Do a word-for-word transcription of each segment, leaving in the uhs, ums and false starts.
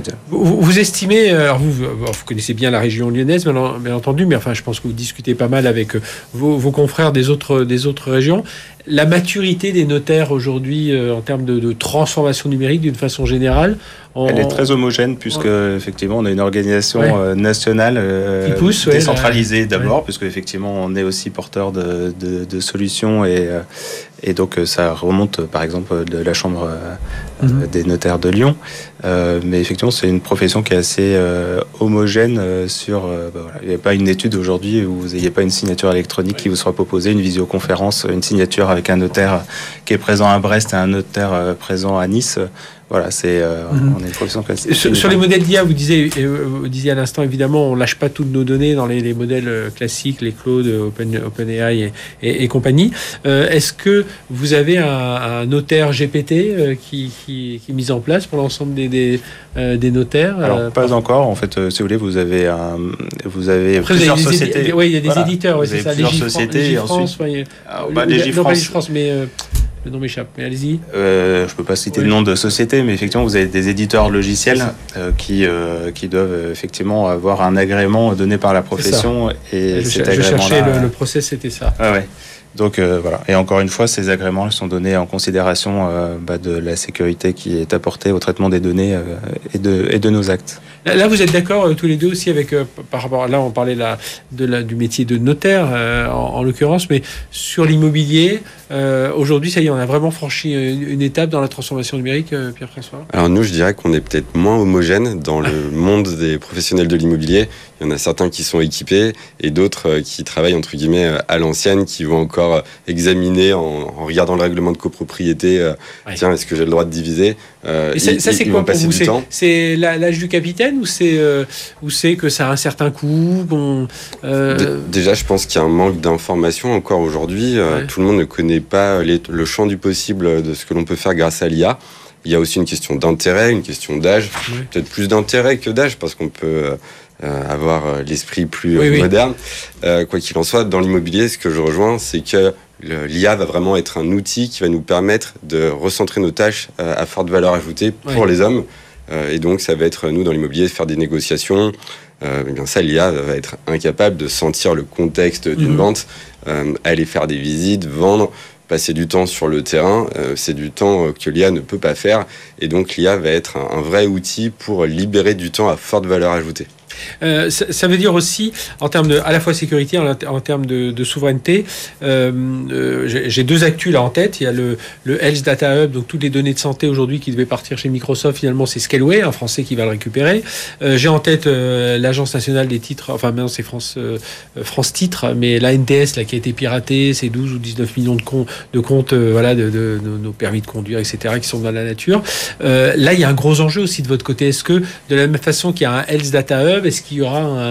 difficultés. Vous, vous estimez, alors vous, vous connaissez bien la région lyonnaise, bien, bien entendu, mais enfin, je pense que vous discutez pas mal avec vos, vos confrères des autres, des autres régions. La maturité des notaires aujourd'hui euh, en termes de, de transformation numérique d'une façon générale, on... elle est très homogène puisque on... effectivement on a une organisation ouais. euh, nationale euh, pousse, décentralisée ouais, d'abord, ouais. puisque effectivement on est aussi porteur de, de, de solutions et, euh, et donc ça remonte par exemple de la chambre euh, mm-hmm. des notaires de Lyon. Euh, mais effectivement c'est une profession qui est assez euh, homogène euh, sur. Euh, bah, voilà. Il n'y a pas une étude aujourd'hui où vous n'ayez pas une signature électronique ouais. qui vous sera proposée, une visioconférence, une signature avec un notaire qui est présent à Brest et un notaire présent à Nice. Voilà, c'est euh, mm-hmm. on est une profession classique. Sur, sur les modèles d'I A, vous disiez, vous disiez à l'instant, évidemment, on lâche pas toutes nos données dans les, les modèles classiques, les Claude, Open, OpenAI et, et, et compagnie. Euh, est-ce que vous avez un, un notaire G P T euh, qui, qui, qui est mis en place pour l'ensemble des, des, euh, des notaires? Alors euh, pas par... encore. En fait, euh, si vous voulez, vous avez un, vous avez Après, plusieurs vous avez sociétés. Édi... Oui, il y a des voilà. éditeurs. Vous ouais, avez c'est ça. Plusieurs les sociétés. Gifrance, et ensuite, France, ouais, alors, bah, les non, pas les Gifrance, mais euh, le nom m'échappe. Mais allez-y. Euh, je peux pas citer oui. le nom de société, mais effectivement, vous avez des éditeurs logiciels euh, qui euh, qui doivent euh, effectivement avoir un agrément donné par la profession. Et je, cet je agrément-là, cherchais le, le process, c'était ça. Ah ouais. Donc euh, voilà. Et encore une fois, ces agréments sont donnés en considération euh, bah, de la sécurité qui est apportée au traitement des données euh, et de et de nos actes. Là, vous êtes d'accord euh, tous les deux aussi avec euh, par rapport à, là, on parlait là de la, du métier de notaire euh, en, en l'occurrence, mais sur l'immobilier, euh, aujourd'hui, ça y est, on a vraiment franchi une, une étape dans la transformation numérique, euh, Pierre-François. Alors nous, je dirais qu'on est peut-être moins homogène dans le monde des professionnels de l'immobilier. Il y en a certains qui sont équipés et d'autres euh, qui travaillent entre guillemets à l'ancienne, qui vont encore examiner en, en regardant le règlement de copropriété. Euh, ouais. Tiens, est-ce que j'ai le droit de diviser? euh, Et ça, ça c'est quoi pour vous? C'est, c'est l'âge du capitaine ou c'est euh, ou c'est que ça a un certain coût? Bon, euh... Déjà, je pense qu'il y a un manque d'information encore aujourd'hui. Euh, ouais. Tout le monde ne connaît pas les, le champ du possible de ce que l'on peut faire grâce à l'I A. Il y a aussi une question d'intérêt, une question d'âge, ouais. peut-être plus d'intérêt que d'âge, parce qu'on peut euh, avoir l'esprit plus oui, moderne. Oui. Euh, quoi qu'il en soit, dans l'immobilier, ce que je rejoins, c'est que l'I A va vraiment être un outil qui va nous permettre de recentrer nos tâches à forte valeur ajoutée pour oui. les hommes. Euh, et donc, ça va être, nous, dans l'immobilier, faire des négociations. Euh, bien ça, l'I A va être incapable de sentir le contexte d'une mmh. vente, euh, aller faire des visites, vendre, passer du temps sur le terrain. Euh, c'est du temps que l'I A ne peut pas faire. Et donc, l'I A va être un, un vrai outil pour libérer du temps à forte valeur ajoutée. Euh, ça, ça veut dire aussi, en termes de, à la fois sécurité, en, en termes de, de souveraineté, euh, euh, j'ai, j'ai deux actus là en tête. Il y a le, le Health Data Hub, donc toutes les données de santé aujourd'hui qui devaient partir chez Microsoft, finalement c'est Scaleway, un Français qui va le récupérer. Euh, j'ai en tête euh, l'Agence nationale des titres, enfin maintenant c'est France, euh, France Titres, mais la N T S là, qui a été piratée, c'est douze ou dix-neuf millions de, com- de comptes euh, voilà, de, de, de nos permis de conduire, et cetera, qui sont dans la nature. Euh, là, il y a un gros enjeu aussi de votre côté. Est-ce que, de la même façon qu'il y a un Health Data Hub, est-ce qu'il y aura un,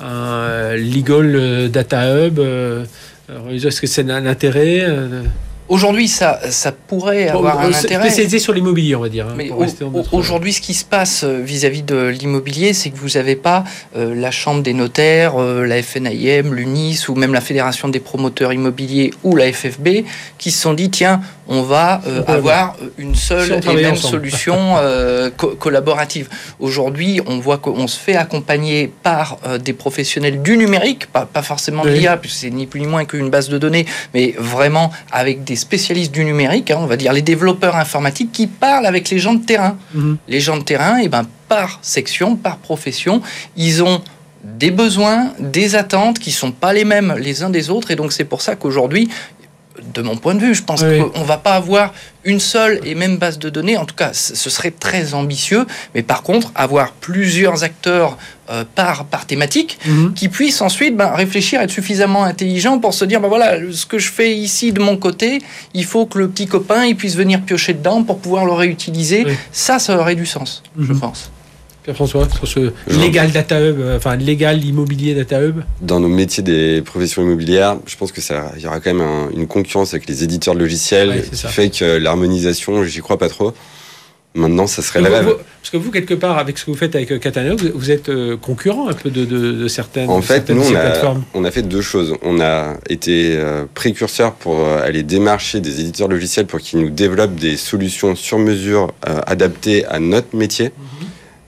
un Legal Data Hub? Est-ce que c'est un intérêt? Aujourd'hui, ça, ça pourrait bon, avoir un intérêt. Spécialisé sur l'immobilier, on va dire. Hein, mais au, notre... Aujourd'hui, ce qui se passe vis-à-vis de l'immobilier, c'est que vous n'avez pas euh, la Chambre des notaires, euh, la F N I M, l'U N I S ou même la Fédération des promoteurs immobiliers ou la F F B qui se sont dit, tiens, on va euh, avoir une seule si et même ensemble. solution euh, co- collaborative. Aujourd'hui, on voit qu'on se fait accompagner par euh, des professionnels du numérique, pas, pas forcément de oui. l'I A, puisque c'est ni plus ni moins qu'une base de données, mais vraiment avec des spécialistes du numérique, hein, on va dire les développeurs informatiques qui parlent avec les gens de terrain. Mmh. Les gens de terrain, et ben, par section, par profession, ils ont des besoins, des attentes qui ne sont pas les mêmes les uns des autres, et donc c'est pour ça qu'aujourd'hui, de mon point de vue, je pense oui. qu'on ne va pas avoir une seule et même base de données. En tout cas, ce serait très ambitieux. Mais par contre, avoir plusieurs acteurs euh, par, par thématique mm-hmm. qui puissent ensuite ben, réfléchir, être suffisamment intelligents pour se dire, ben voilà, ce que je fais ici de mon côté, il faut que le petit copain il puisse venir piocher dedans pour pouvoir le réutiliser. Oui. Ça, ça aurait du sens, mm-hmm. je pense. Pierre-François, sur ce légal data hub, enfin légal immobilier data hub. Dans nos métiers des professions immobilières, je pense que ça, il y aura quand même un, une concurrence avec les éditeurs de logiciels, ouais, qui ça. fait que l'harmonisation, j'y crois pas trop. Maintenant, ça serait la même. Parce que vous, quelque part, avec ce que vous faites avec Catana, vous, vous êtes euh, concurrent un peu de, de, de certaines En fait, certaines nous, on a, plateformes. on a fait deux choses. On a été euh, précurseurs pour euh, aller démarcher des éditeurs de logiciels pour qu'ils nous développent des solutions sur mesure euh, adaptées à notre métier. Mm-hmm.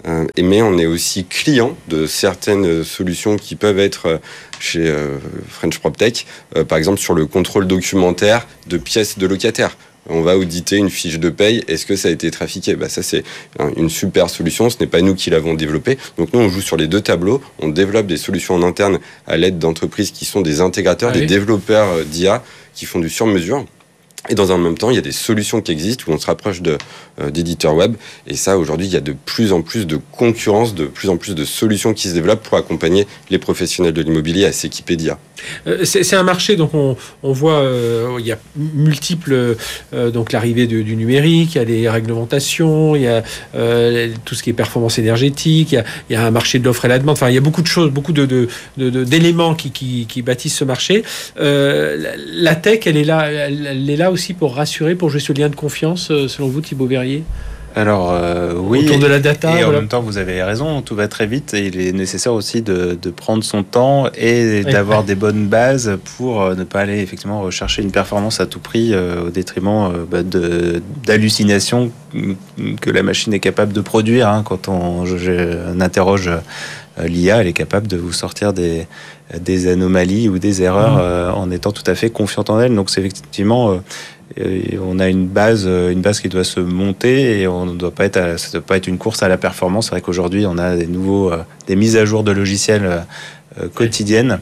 Euh, mais on est aussi client de certaines solutions qui peuvent être chez euh, French PropTech, euh, par exemple sur le contrôle documentaire de pièces de locataires. On va auditer une fiche de paye. Est-ce que ça a été trafiqué ? Bah ça, c'est une super solution. Ce n'est pas nous qui l'avons développé. Donc nous, on joue sur les deux tableaux. On développe des solutions en interne à l'aide d'entreprises qui sont des intégrateurs, ah oui. des développeurs d'I A qui font du sur-mesure. Et dans un même temps, il y a des solutions qui existent où on se rapproche de, euh, d'éditeurs web. Et ça, aujourd'hui, il y a de plus en plus de concurrence, de plus en plus de solutions qui se développent pour accompagner les professionnels de l'immobilier à s'équiper d'I A. Euh, c'est, c'est un marché, donc on, on voit, euh, il y a multiples, euh, donc l'arrivée de, du numérique, il y a des réglementations, il y a euh, tout ce qui est performance énergétique, il y a, il y a un marché de l'offre et la demande. Enfin, il y a beaucoup de choses, beaucoup de, de, de, de d'éléments qui, qui, qui bâtissent ce marché. Euh, la, la tech, elle est là, elle, elle est là aussi pour rassurer, pour jouer ce lien de confiance, selon vous, Thibaut Verrier ? Alors euh, oui, autour de la data, et voilà. En même temps vous avez raison, tout va très vite et il est nécessaire aussi de, de prendre son temps et ouais, d'avoir ouais. des bonnes bases pour ne pas aller effectivement rechercher une performance à tout prix euh, au détriment euh, bah, de, d'hallucinations que la machine est capable de produire. Hein, quand on, je, je, on interroge euh, l'I A, elle est capable de vous sortir des, des anomalies ou des erreurs mmh. euh, en étant tout à fait confiante en elle. Donc c'est effectivement... Euh, Et on a une base, une base qui doit se monter et on ne doit pas être, à, ça ne doit pas être une course à la performance. C'est vrai qu'aujourd'hui, on a des nouveaux, des mises à jour de logiciels euh, quotidiennes.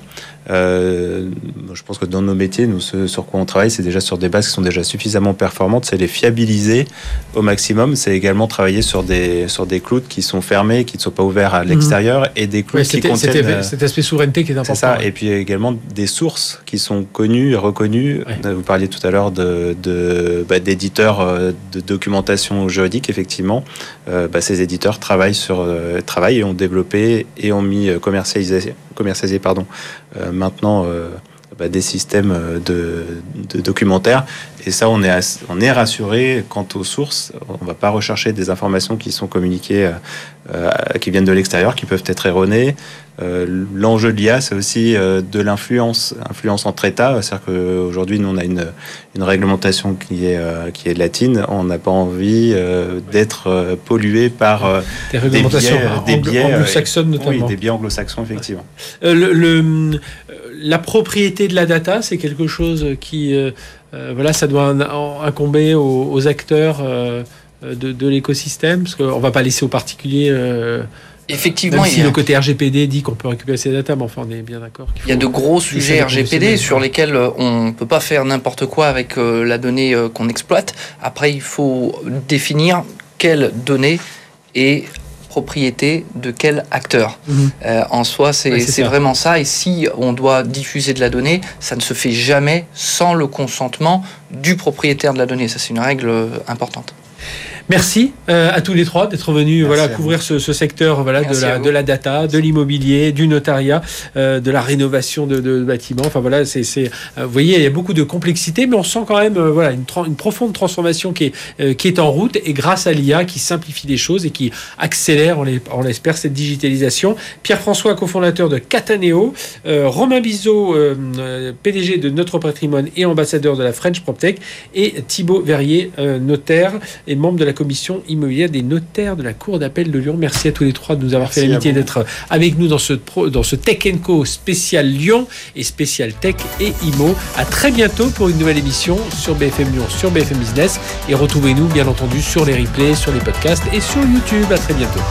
Euh, je pense que dans nos métiers, nous, ce sur quoi on travaille, c'est déjà sur des bases qui sont déjà suffisamment performantes. C'est les fiabiliser au maximum. C'est également travailler sur des sur des clouds qui sont fermés, qui ne sont pas ouverts à l'extérieur, mmh. et des clouds ouais, qui contiennent c'était, cet aspect souveraineté qui est important. C'est ça. Ouais. Et puis également des sources qui sont connues et reconnues. Ouais. Vous parliez tout à l'heure de, de bah, d'éditeurs de documentation juridique. Effectivement, euh, bah, ces éditeurs travaillent sur euh, travaillent et ont développé et ont mis commercialisé commercialisé pardon. Euh, maintenant euh, bah, des systèmes de, de documentaires et ça on est, on est rassuré quant aux sources. On ne va pas rechercher des informations qui sont communiquées euh, qui viennent de l'extérieur, qui peuvent être erronées. Euh, l'enjeu de l'I A, c'est aussi euh, de l'influence, influence entre États. C'est-à-dire qu'aujourd'hui, nous, on a une, une réglementation qui est, euh, qui est latine. On n'a pas envie euh, d'être euh, pollué par euh, des réglementations des biais, des biais anglo-saxonnes notamment. Oui, des biais anglo-saxons, effectivement. Euh, le, le, la propriété de la data, c'est quelque chose qui, euh, euh, voilà, ça doit incomber aux, aux acteurs euh, de, de l'écosystème, parce qu'on ne va pas laisser aux particuliers. Euh, Effectivement, même si il y a... le côté R G P D dit qu'on peut récupérer ces datas, mais enfin on est bien d'accord. Il y a de gros sujets R G P D sur lesquels on ne peut pas faire n'importe quoi avec euh, la donnée euh, qu'on exploite. Après, il faut définir quelle donnée est propriété de quel acteur. Mmh. Euh, en soi, c'est, ouais, c'est, c'est vraiment ça. Et si on doit diffuser de la donnée, ça ne se fait jamais sans le consentement du propriétaire de la donnée. Ça, c'est une règle importante. Merci euh, à tous les trois d'être venus voilà, couvrir ce, ce secteur voilà, de, la, de la data, de l'immobilier, du notariat, euh, de la rénovation de, de bâtiments. Enfin, voilà, c'est, c'est, euh, vous voyez, il y a beaucoup de complexité, mais on sent quand même euh, voilà, une, tra- une profonde transformation qui est, euh, qui est en route et grâce à l'I A qui simplifie les choses et qui accélère, on, les, on l'espère, cette digitalisation. Pierre-François, cofondateur de Cataneo, euh, Romain Bizot, euh, P D G de Notre Patrimoine et ambassadeur de la French PropTech, et Thibaut Verrier, euh, notaire et membre de la commission immobilière des notaires de la Cour d'appel de Lyon. Merci à tous les trois de nous avoir Merci fait l'amitié d'être avec nous dans ce, pro, dans ce Tech and Co spécial Lyon et spécial Tech et Immo. À très bientôt pour une nouvelle émission sur B F M Lyon, sur B F M Business. Et retrouvez-nous bien entendu sur les replays, sur les podcasts et sur YouTube. À très bientôt.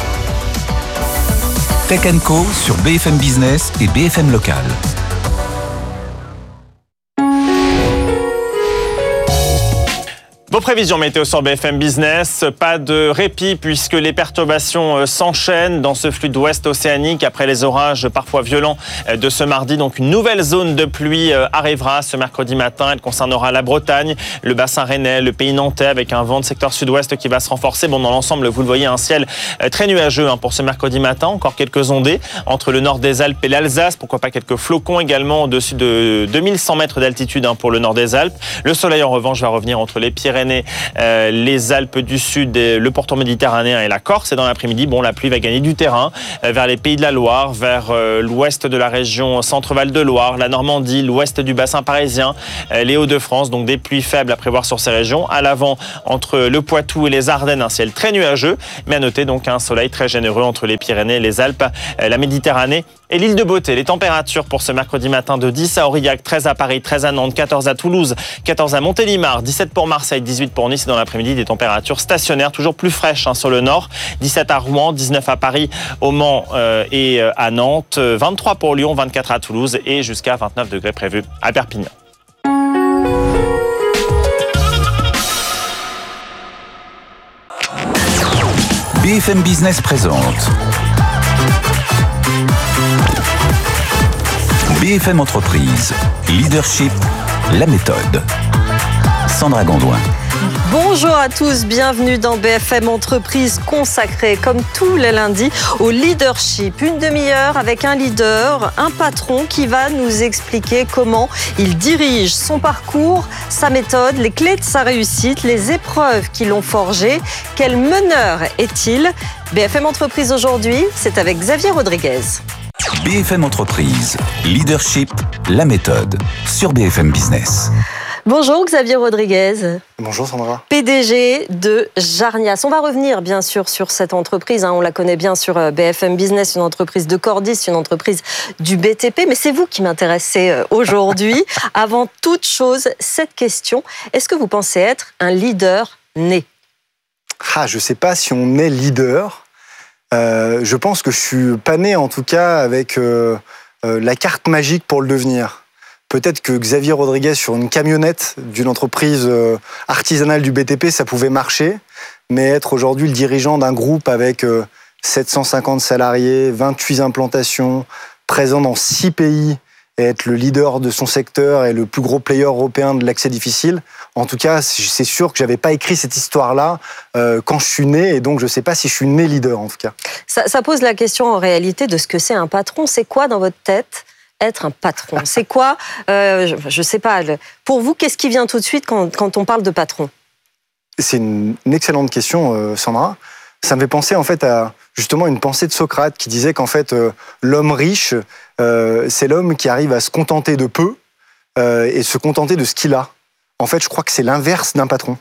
Tech and Co sur B F M Business et B F M Local. Vos prévisions météo sur B F M Business, pas de répit puisque les perturbations s'enchaînent dans ce flux d'ouest océanique après les orages parfois violents de ce mardi. Donc une nouvelle zone de pluie arrivera ce mercredi matin. Elle concernera la Bretagne, le bassin rennais, le pays nantais avec un vent de secteur sud-ouest qui va se renforcer. Bon, dans l'ensemble, vous le voyez, un ciel très nuageux hein, pour ce mercredi matin. Encore quelques ondées entre le nord des Alpes et l'Alsace. Pourquoi pas quelques flocons également au-dessus de deux mille cent mètres d'altitude hein, pour le nord des Alpes. Le soleil en revanche va revenir entre les Pyrénées Pyrénées, euh, les Alpes du Sud, le pourtour méditerranéen et la Corse. Et dans l'après-midi, bon, la pluie va gagner du terrain euh, vers les Pays de la Loire, vers euh, l'ouest de la région Centre-Val de Loire, la Normandie, l'ouest du bassin parisien, euh, les Hauts-de-France. Donc des pluies faibles à prévoir sur ces régions. À l'avant, entre le Poitou et les Ardennes, un ciel très nuageux, mais à noter donc un soleil très généreux entre les Pyrénées, les Alpes, euh, la Méditerranée et l'île de Beauté. Les températures pour ce mercredi matin de dix à Aurillac, treize à Paris, treize à Nantes, quatorze à Toulouse, quatorze à Montélimar, dix-sept pour Marseille, dix-huit pour Nice. Et dans l'après-midi, des températures stationnaires, toujours plus fraîches hein, sur le nord. dix-sept à Rouen, dix-neuf à Paris, au Mans euh, et euh, à Nantes, vingt-trois pour Lyon, vingt-quatre à Toulouse et jusqu'à vingt-neuf degrés prévus à Perpignan. B F M Business présente B F M Entreprise, Leadership, la méthode. Sandra Gondouin. Bonjour à tous, bienvenue dans B F M Entreprise consacrée comme tous les lundis au leadership. Une demi-heure avec un leader, un patron qui va nous expliquer comment il dirige son parcours, sa méthode, les clés de sa réussite, les épreuves qui l'ont forgé. Quel meneur est-il ? B F M Entreprise aujourd'hui, c'est avec Xavier Rodriguez. B F M Entreprise, Leadership, la méthode, sur B F M Business. Bonjour Xavier Rodriguez. Bonjour Sandra. P D G de Jarnias. On va revenir bien sûr sur cette entreprise. Hein. On la connaît bien sur B F M Business, une entreprise de Cordis, une entreprise du B T P. Mais c'est vous qui m'intéressez aujourd'hui. Avant toute chose, cette question. Est-ce que vous pensez être un leader né ? Ah, je ne sais pas si on est leader. Euh, je pense que je suis pas né en tout cas avec euh, euh, la carte magique pour le devenir. Peut-être que Xavier Rodriguez sur une camionnette d'une entreprise artisanale du B T P, ça pouvait marcher, mais être aujourd'hui le dirigeant d'un groupe avec sept cent cinquante salariés, vingt-huit implantations, présent dans six pays, et être le leader de son secteur et le plus gros player européen de l'accès difficile, en tout cas, c'est sûr que j'avais pas écrit cette histoire-là euh, quand je suis né, et donc je sais pas si je suis né leader en tout cas. Ça, ça pose la question en réalité de ce que c'est un patron. C'est quoi dans votre tête être un patron? C'est quoi, euh, je ne sais pas, pour vous, qu'est-ce qui vient tout de suite quand, quand on parle de patron? C'est une, une excellente question, euh, Sandra. Ça me fait penser en fait à justement une pensée de Socrate qui disait qu'en fait euh, l'homme riche, euh, c'est l'homme qui arrive à se contenter de peu euh, et se contenter de ce qu'il a. En fait, je crois que c'est l'inverse d'un patron.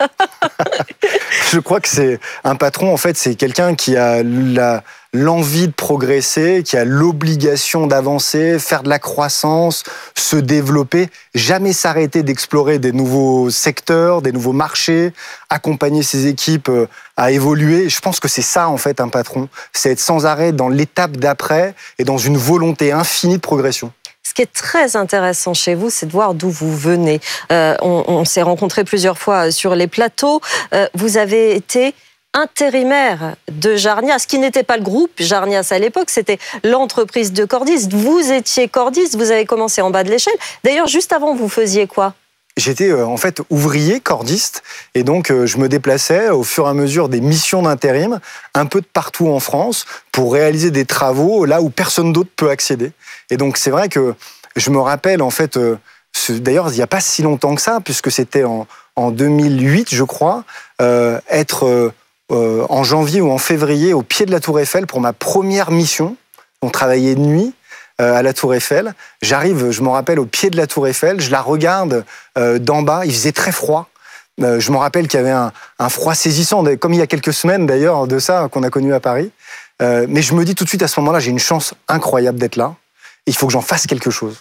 Je crois que c'est un patron, en fait, c'est quelqu'un qui a la, l'envie de progresser, qui a l'obligation d'avancer, faire de la croissance, se développer, jamais s'arrêter d'explorer des nouveaux secteurs, des nouveaux marchés, accompagner ses équipes à évoluer. Je pense que c'est ça, en fait, un patron. C'est être sans arrêt dans l'étape d'après et dans une volonté infinie de progression. Ce qui est très intéressant chez vous, c'est de voir d'où vous venez. Euh, on, on s'est rencontrés plusieurs fois sur les plateaux. Euh, vous avez été intérimaire de Jarnias, qui n'était pas le groupe Jarnias à l'époque, c'était l'entreprise de Cordis. Vous étiez Cordis, vous avez commencé en bas de l'échelle. D'ailleurs, juste avant, vous faisiez quoi ? J'étais euh, en fait ouvrier cordiste et donc euh, je me déplaçais au fur et à mesure des missions d'intérim un peu de partout en France pour réaliser des travaux là où personne d'autre peut accéder. Et donc c'est vrai que je me rappelle en fait, euh, ce, d'ailleurs il n'y a pas si longtemps que ça puisque c'était en, en deux mille huit je crois, euh, être euh, euh, en janvier ou en février au pied de la Tour Eiffel pour ma première mission. On travaillait de nuit à la Tour Eiffel. J'arrive, je me rappelle, au pied de la Tour Eiffel, je la regarde euh, d'en bas, il faisait très froid. Euh, je me rappelle qu'il y avait un, un froid saisissant, comme il y a quelques semaines d'ailleurs de ça, qu'on a connu à Paris. Euh, mais je me dis tout de suite à ce moment-là, j'ai une chance incroyable d'être là. Il faut que j'en fasse quelque chose.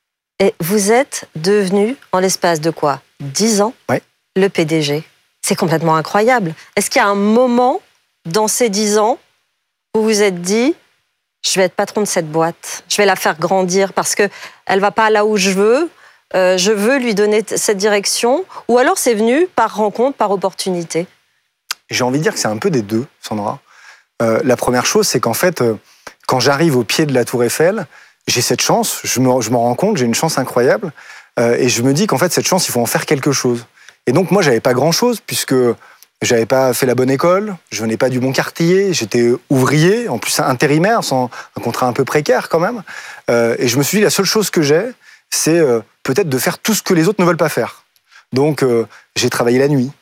Et vous êtes devenu, en l'espace de quoi ? dix ans, ouais. Le P D G. C'est complètement incroyable. Est-ce qu'il y a un moment dans ces dix ans où vous vous êtes dit je vais être patron de cette boîte, je vais la faire grandir parce qu'elle ne va pas là où je veux, euh, je veux lui donner t- cette direction, ou alors c'est venu par rencontre, par opportunité? J'ai envie de dire que c'est un peu des deux, Sandra. Euh, la première chose, c'est qu'en fait, euh, quand j'arrive au pied de la Tour Eiffel, j'ai cette chance, je me, je m'en rends compte, j'ai une chance incroyable, euh, et je me dis qu'en fait, cette chance, il faut en faire quelque chose. Et donc, moi, j'avais pas grand-chose, puisque j'avais pas fait la bonne école, je venais pas du bon quartier, j'étais ouvrier, en plus intérimaire, sans un contrat un peu précaire quand même. Euh, et je me suis dit, la seule chose que j'ai, c'est euh, peut-être de faire tout ce que les autres ne veulent pas faire. Donc, euh, j'ai travaillé la nuit,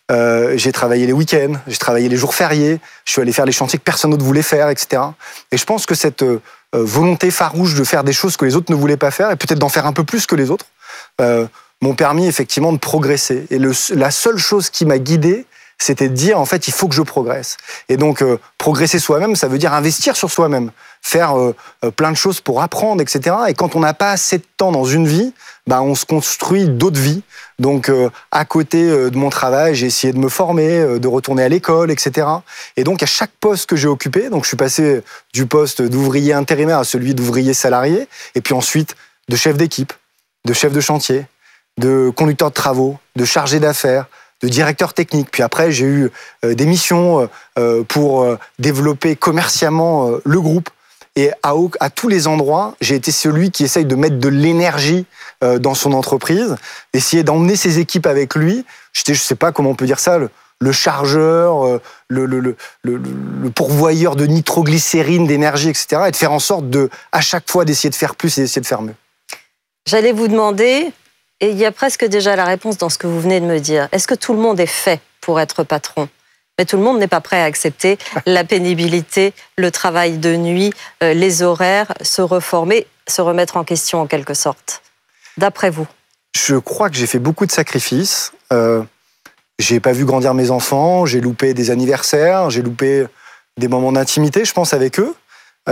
Euh, j'ai travaillé les week-ends, j'ai travaillé les jours fériés, je suis allé faire les chantiers que personne d'autre voulait faire, et cetera. Et je pense que cette euh, volonté farouche de faire des choses que les autres ne voulaient pas faire, et peut-être d'en faire un peu plus que les autres, euh, m'ont permis effectivement de progresser. Et le, la seule chose qui m'a guidé, c'était de dire, en fait, il faut que je progresse. Et donc, euh, progresser soi-même, ça veut dire investir sur soi-même, faire euh, euh, plein de choses pour apprendre, et cetera. Et quand on n'a pas assez de temps dans une vie, bah, on se construit d'autres vies. Donc, euh, à côté euh, de mon travail, j'ai essayé de me former, euh, de retourner à l'école, et cetera. Et donc, à chaque poste que j'ai occupé, donc je suis passé du poste d'ouvrier intérimaire à celui d'ouvrier salarié, et puis ensuite de chef d'équipe, de chef de chantier, de conducteur de travaux, de chargé d'affaires, de directeur technique. Puis après, j'ai eu euh, des missions euh, pour euh, développer commercialement euh, le groupe. Et à, à tous les endroits, j'ai été celui qui essaye de mettre de l'énergie euh, dans son entreprise, essayer d'emmener ses équipes avec lui. J'étais, je sais pas comment on peut dire ça, le, le chargeur, euh, le, le, le, le, le pourvoyeur de nitroglycérine, d'énergie, et cetera. Et de faire en sorte de, à chaque fois, d'essayer de faire plus et d'essayer de faire mieux. J'allais vous demander, et il y a presque déjà la réponse dans ce que vous venez de me dire, est-ce que tout le monde est fait pour être patron ? Mais tout le monde n'est pas prêt à accepter la pénibilité, le travail de nuit, euh, les horaires, se reformer, se remettre en question en quelque sorte. D'après vous ? Je crois que j'ai fait beaucoup de sacrifices. Euh, j'ai pas vu grandir mes enfants, j'ai loupé des anniversaires, j'ai loupé des moments d'intimité, je pense, avec eux.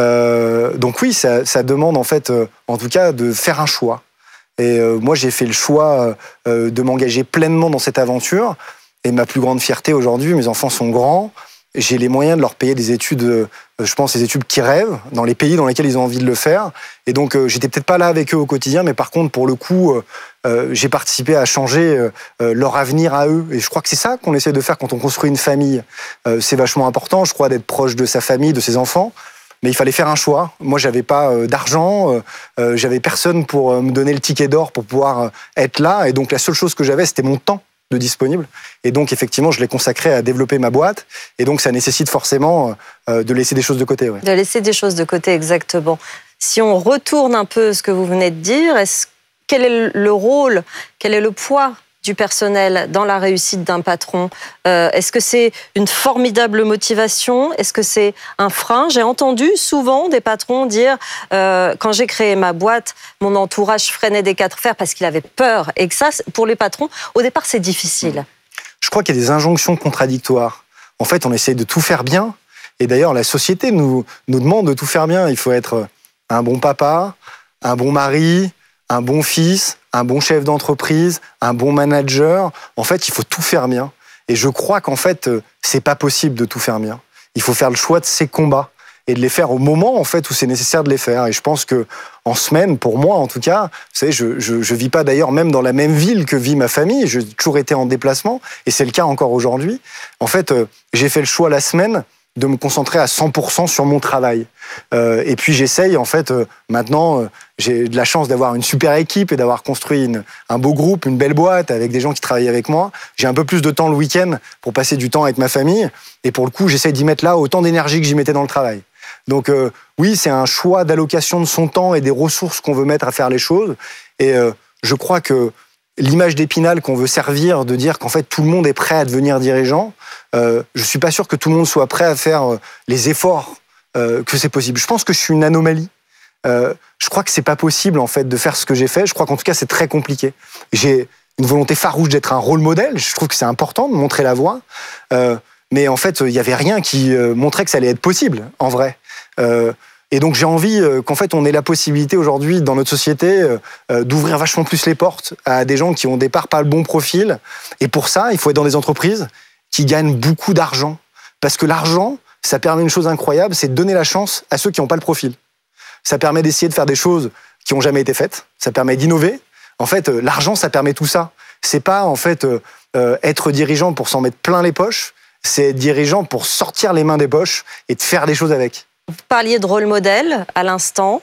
Euh, donc oui, ça, ça demande en fait, euh, en tout cas, de faire un choix. Et euh, moi, j'ai fait le choix euh, de m'engager pleinement dans cette aventure. Et ma plus grande fierté aujourd'hui, mes enfants sont grands, j'ai les moyens de leur payer des études, euh, je pense, des études qui rêvent, dans les pays dans lesquels ils ont envie de le faire. Et donc, euh, j'étais peut-être pas là avec eux au quotidien, mais par contre, pour le coup, euh, euh, j'ai participé à changer euh, leur avenir à eux. Et je crois que c'est ça qu'on essaie de faire quand on construit une famille. Euh, c'est vachement important, je crois, d'être proche de sa famille, de ses enfants. Mais il fallait faire un choix. Moi, j'avais pas euh, d'argent, euh, euh, j'avais personne pour euh, me donner le ticket d'or pour pouvoir euh, être là. Et donc, la seule chose que j'avais, c'était mon temps de disponible. Et donc, effectivement, je l'ai consacré à développer ma boîte. Et donc, ça nécessite forcément euh, de laisser des choses de côté. Ouais. De laisser des choses de côté, exactement. Si on retourne un peu ce que vous venez de dire, est-ce, quel est le rôle, quel est le poids du personnel dans la réussite d'un patron ? euh, Est-ce que c'est une formidable motivation ? Est-ce que c'est un frein ? J'ai entendu souvent des patrons dire euh, quand j'ai créé ma boîte, mon entourage freinait des quatre fers parce qu'il avait peur. Et que ça, pour les patrons, au départ, c'est difficile. Je crois qu'il y a des injonctions contradictoires. En fait, on essaye de tout faire bien. Et d'ailleurs, la société nous, nous demande de tout faire bien. Il faut être un bon papa, un bon mari, un bon fils, un bon chef d'entreprise, un bon manager. En fait, il faut tout faire bien. Et je crois qu'en fait, c'est pas possible de tout faire bien. Il faut faire le choix de ses combats et de les faire au moment en fait où c'est nécessaire de les faire. Et je pense que en semaine, pour moi en tout cas, vous savez, je je, je vis pas d'ailleurs même dans la même ville que vit ma famille. J'ai toujours été en déplacement et c'est le cas encore aujourd'hui. En fait, euh, j'ai fait le choix la semaine de me concentrer à cent pour cent sur mon travail. Euh, et puis j'essaye, en fait, euh, maintenant, euh, j'ai de la chance d'avoir une super équipe et d'avoir construit une, un beau groupe, une belle boîte avec des gens qui travaillent avec moi. J'ai un peu plus de temps le week-end pour passer du temps avec ma famille. Et pour le coup, j'essaie d'y mettre là autant d'énergie que j'y mettais dans le travail. Donc euh, oui, c'est un choix d'allocation de son temps et des ressources qu'on veut mettre à faire les choses. Et euh, je crois que l'image d'Épinal qu'on veut servir, de dire qu'en fait tout le monde est prêt à devenir dirigeant, euh, je suis pas sûr que tout le monde soit prêt à faire euh, les efforts euh, que c'est possible. Je pense que je suis une anomalie. Euh, je crois que c'est pas possible en fait de faire ce que j'ai fait. Je crois qu'en tout cas c'est très compliqué. J'ai une volonté farouche d'être un rôle modèle. Je trouve que c'est important de montrer la voie. Euh, mais en fait il y avait rien qui euh, montrait que ça allait être possible en vrai. Euh, Et donc j'ai envie euh, qu'en fait on ait la possibilité aujourd'hui dans notre société euh, d'ouvrir vachement plus les portes à des gens qui ont au départ pas le bon profil. Et pour ça, il faut être dans des entreprises qui gagnent beaucoup d'argent. Parce que l'argent, ça permet une chose incroyable, c'est de donner la chance à ceux qui n'ont pas le profil. Ça permet d'essayer de faire des choses qui n'ont jamais été faites. Ça permet d'innover. En fait, euh, l'argent, ça permet tout ça. C'est pas en fait euh, euh, être dirigeant pour s'en mettre plein les poches. C'est être dirigeant pour sortir les mains des poches et de faire des choses avec. Vous parliez de rôle modèle à l'instant.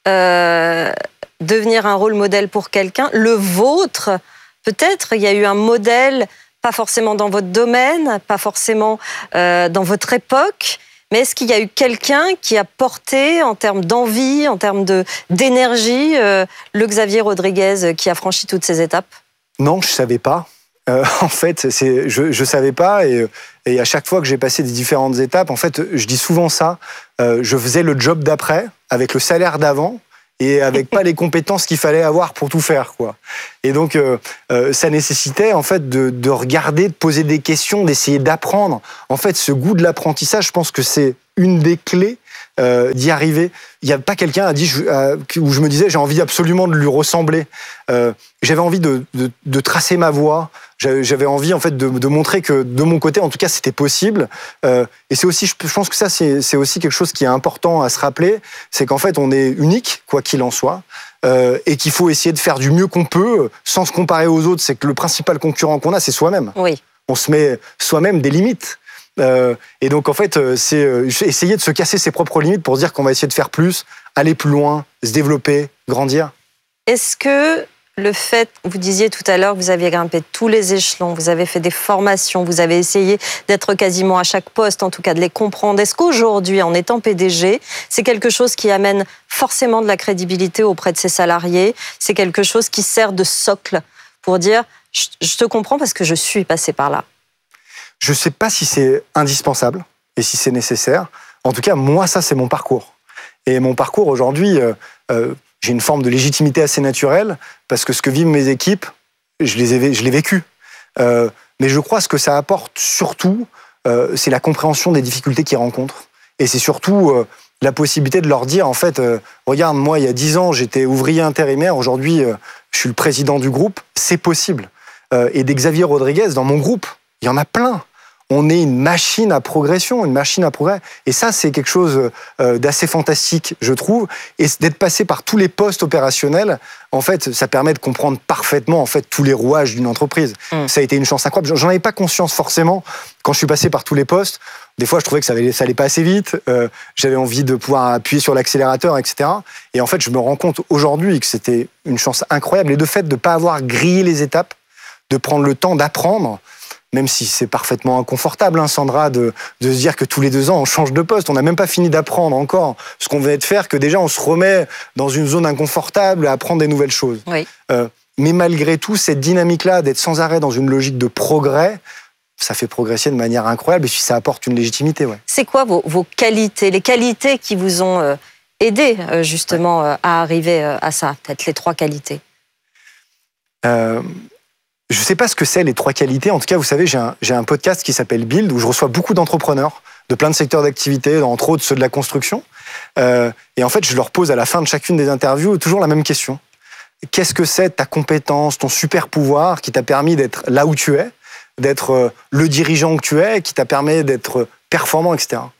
Euh, devenir un rôle modèle pour quelqu'un. Le vôtre, peut-être, il y a eu un modèle, pas forcément dans votre domaine, pas forcément euh, dans votre époque, mais est-ce qu'il y a eu quelqu'un qui a porté, en termes d'envie, en termes de, d'énergie, euh, le Xavier Rodriguez qui a franchi toutes ces étapes ? Non, je savais pas. Euh, en fait, c'est, je je savais pas et, et à chaque fois que j'ai passé des différentes étapes, en fait, je dis souvent ça. Euh, je faisais le job d'après avec le salaire d'avant et avec pas les compétences qu'il fallait avoir pour tout faire, quoi. Et donc, euh, euh, ça nécessitait en fait de, de regarder, de poser des questions, d'essayer d'apprendre. En fait, ce goût de l'apprentissage, je pense que c'est une des clés euh, d'y arriver. Il n'y a pas quelqu'un a dit je, euh, où je me disais j'ai envie absolument de lui ressembler. Euh, j'avais envie de, de, de tracer ma voie. J'avais envie en fait de, de montrer que de mon côté, en tout cas, c'était possible. Euh, et c'est aussi, je pense que ça, c'est, c'est aussi quelque chose qui est important à se rappeler, c'est qu'en fait, on est unique, quoi qu'il en soit, euh, et qu'il faut essayer de faire du mieux qu'on peut, sans se comparer aux autres. C'est que le principal concurrent qu'on a, c'est soi-même. Oui. On se met soi-même des limites. Euh, et donc, en fait, c'est euh, essayer de se casser ses propres limites pour se dire qu'on va essayer de faire plus, aller plus loin, se développer, grandir. Est-ce que le fait, vous disiez tout à l'heure, vous aviez grimpé tous les échelons, vous avez fait des formations, vous avez essayé d'être quasiment à chaque poste, en tout cas de les comprendre. Est-ce qu'aujourd'hui, en étant P D G, c'est quelque chose qui amène forcément de la crédibilité auprès de ses salariés? C'est quelque chose qui sert de socle pour dire « je te comprends parce que je suis passé par là ». Je ne sais pas si c'est indispensable et si c'est nécessaire. En tout cas, moi, ça, c'est mon parcours. Et mon parcours, aujourd'hui, euh, euh, j'ai une forme de légitimité assez naturelle parce que ce que vivent mes équipes, je les ai, je l'ai vécu. Euh, mais je crois que ce que ça apporte surtout, euh, c'est la compréhension des difficultés qu'ils rencontrent. Et c'est surtout euh, la possibilité de leur dire, en fait, euh, regarde, moi, il y a dix ans, j'étais ouvrier intérimaire. Aujourd'hui, euh, je suis le président du groupe. C'est possible. Euh, et des Xavier Rodriguez, dans mon groupe, il y en a plein. On est une machine à progression, une machine à progrès. Et ça, c'est quelque chose d'assez fantastique, je trouve. Et d'être passé par tous les postes opérationnels, en fait, ça permet de comprendre parfaitement en fait tous les rouages d'une entreprise. Mmh. Ça a été une chance incroyable. J'en avais pas conscience forcément quand je suis passé par tous les postes. Des fois, je trouvais que ça allait, ça allait pas assez vite. Euh, j'avais envie de pouvoir appuyer sur l'accélérateur, et cetera. Et en fait, je me rends compte aujourd'hui que c'était une chance incroyable. Et de fait de pas avoir grillé les étapes, de prendre le temps d'apprendre. Même si c'est parfaitement inconfortable, hein, Sandra, de, de se dire que tous les deux ans, on change de poste. On n'a même pas fini d'apprendre encore ce qu'on venait de faire, que déjà, on se remet dans une zone inconfortable à apprendre des nouvelles choses. Oui. Euh, mais malgré tout, cette dynamique-là, d'être sans arrêt dans une logique de progrès, ça fait progresser de manière incroyable et puis ça apporte une légitimité. Ouais. C'est quoi vos, vos qualités, les qualités qui vous ont euh, aidé euh, justement euh, à arriver euh, à ça? Peut-être les trois qualités. Euh... Je ne sais pas ce que c'est les trois qualités. En tout cas, vous savez, j'ai un, j'ai un podcast qui s'appelle Build où je reçois beaucoup d'entrepreneurs de plein de secteurs d'activité, entre autres ceux de la construction. Euh, et en fait, je leur pose à la fin de chacune des interviews toujours la même question. Qu'est-ce que c'est ta compétence, ton super pouvoir qui t'a permis d'être là où tu es, d'être le dirigeant que tu es, qui t'a permis d'être performant, et cetera.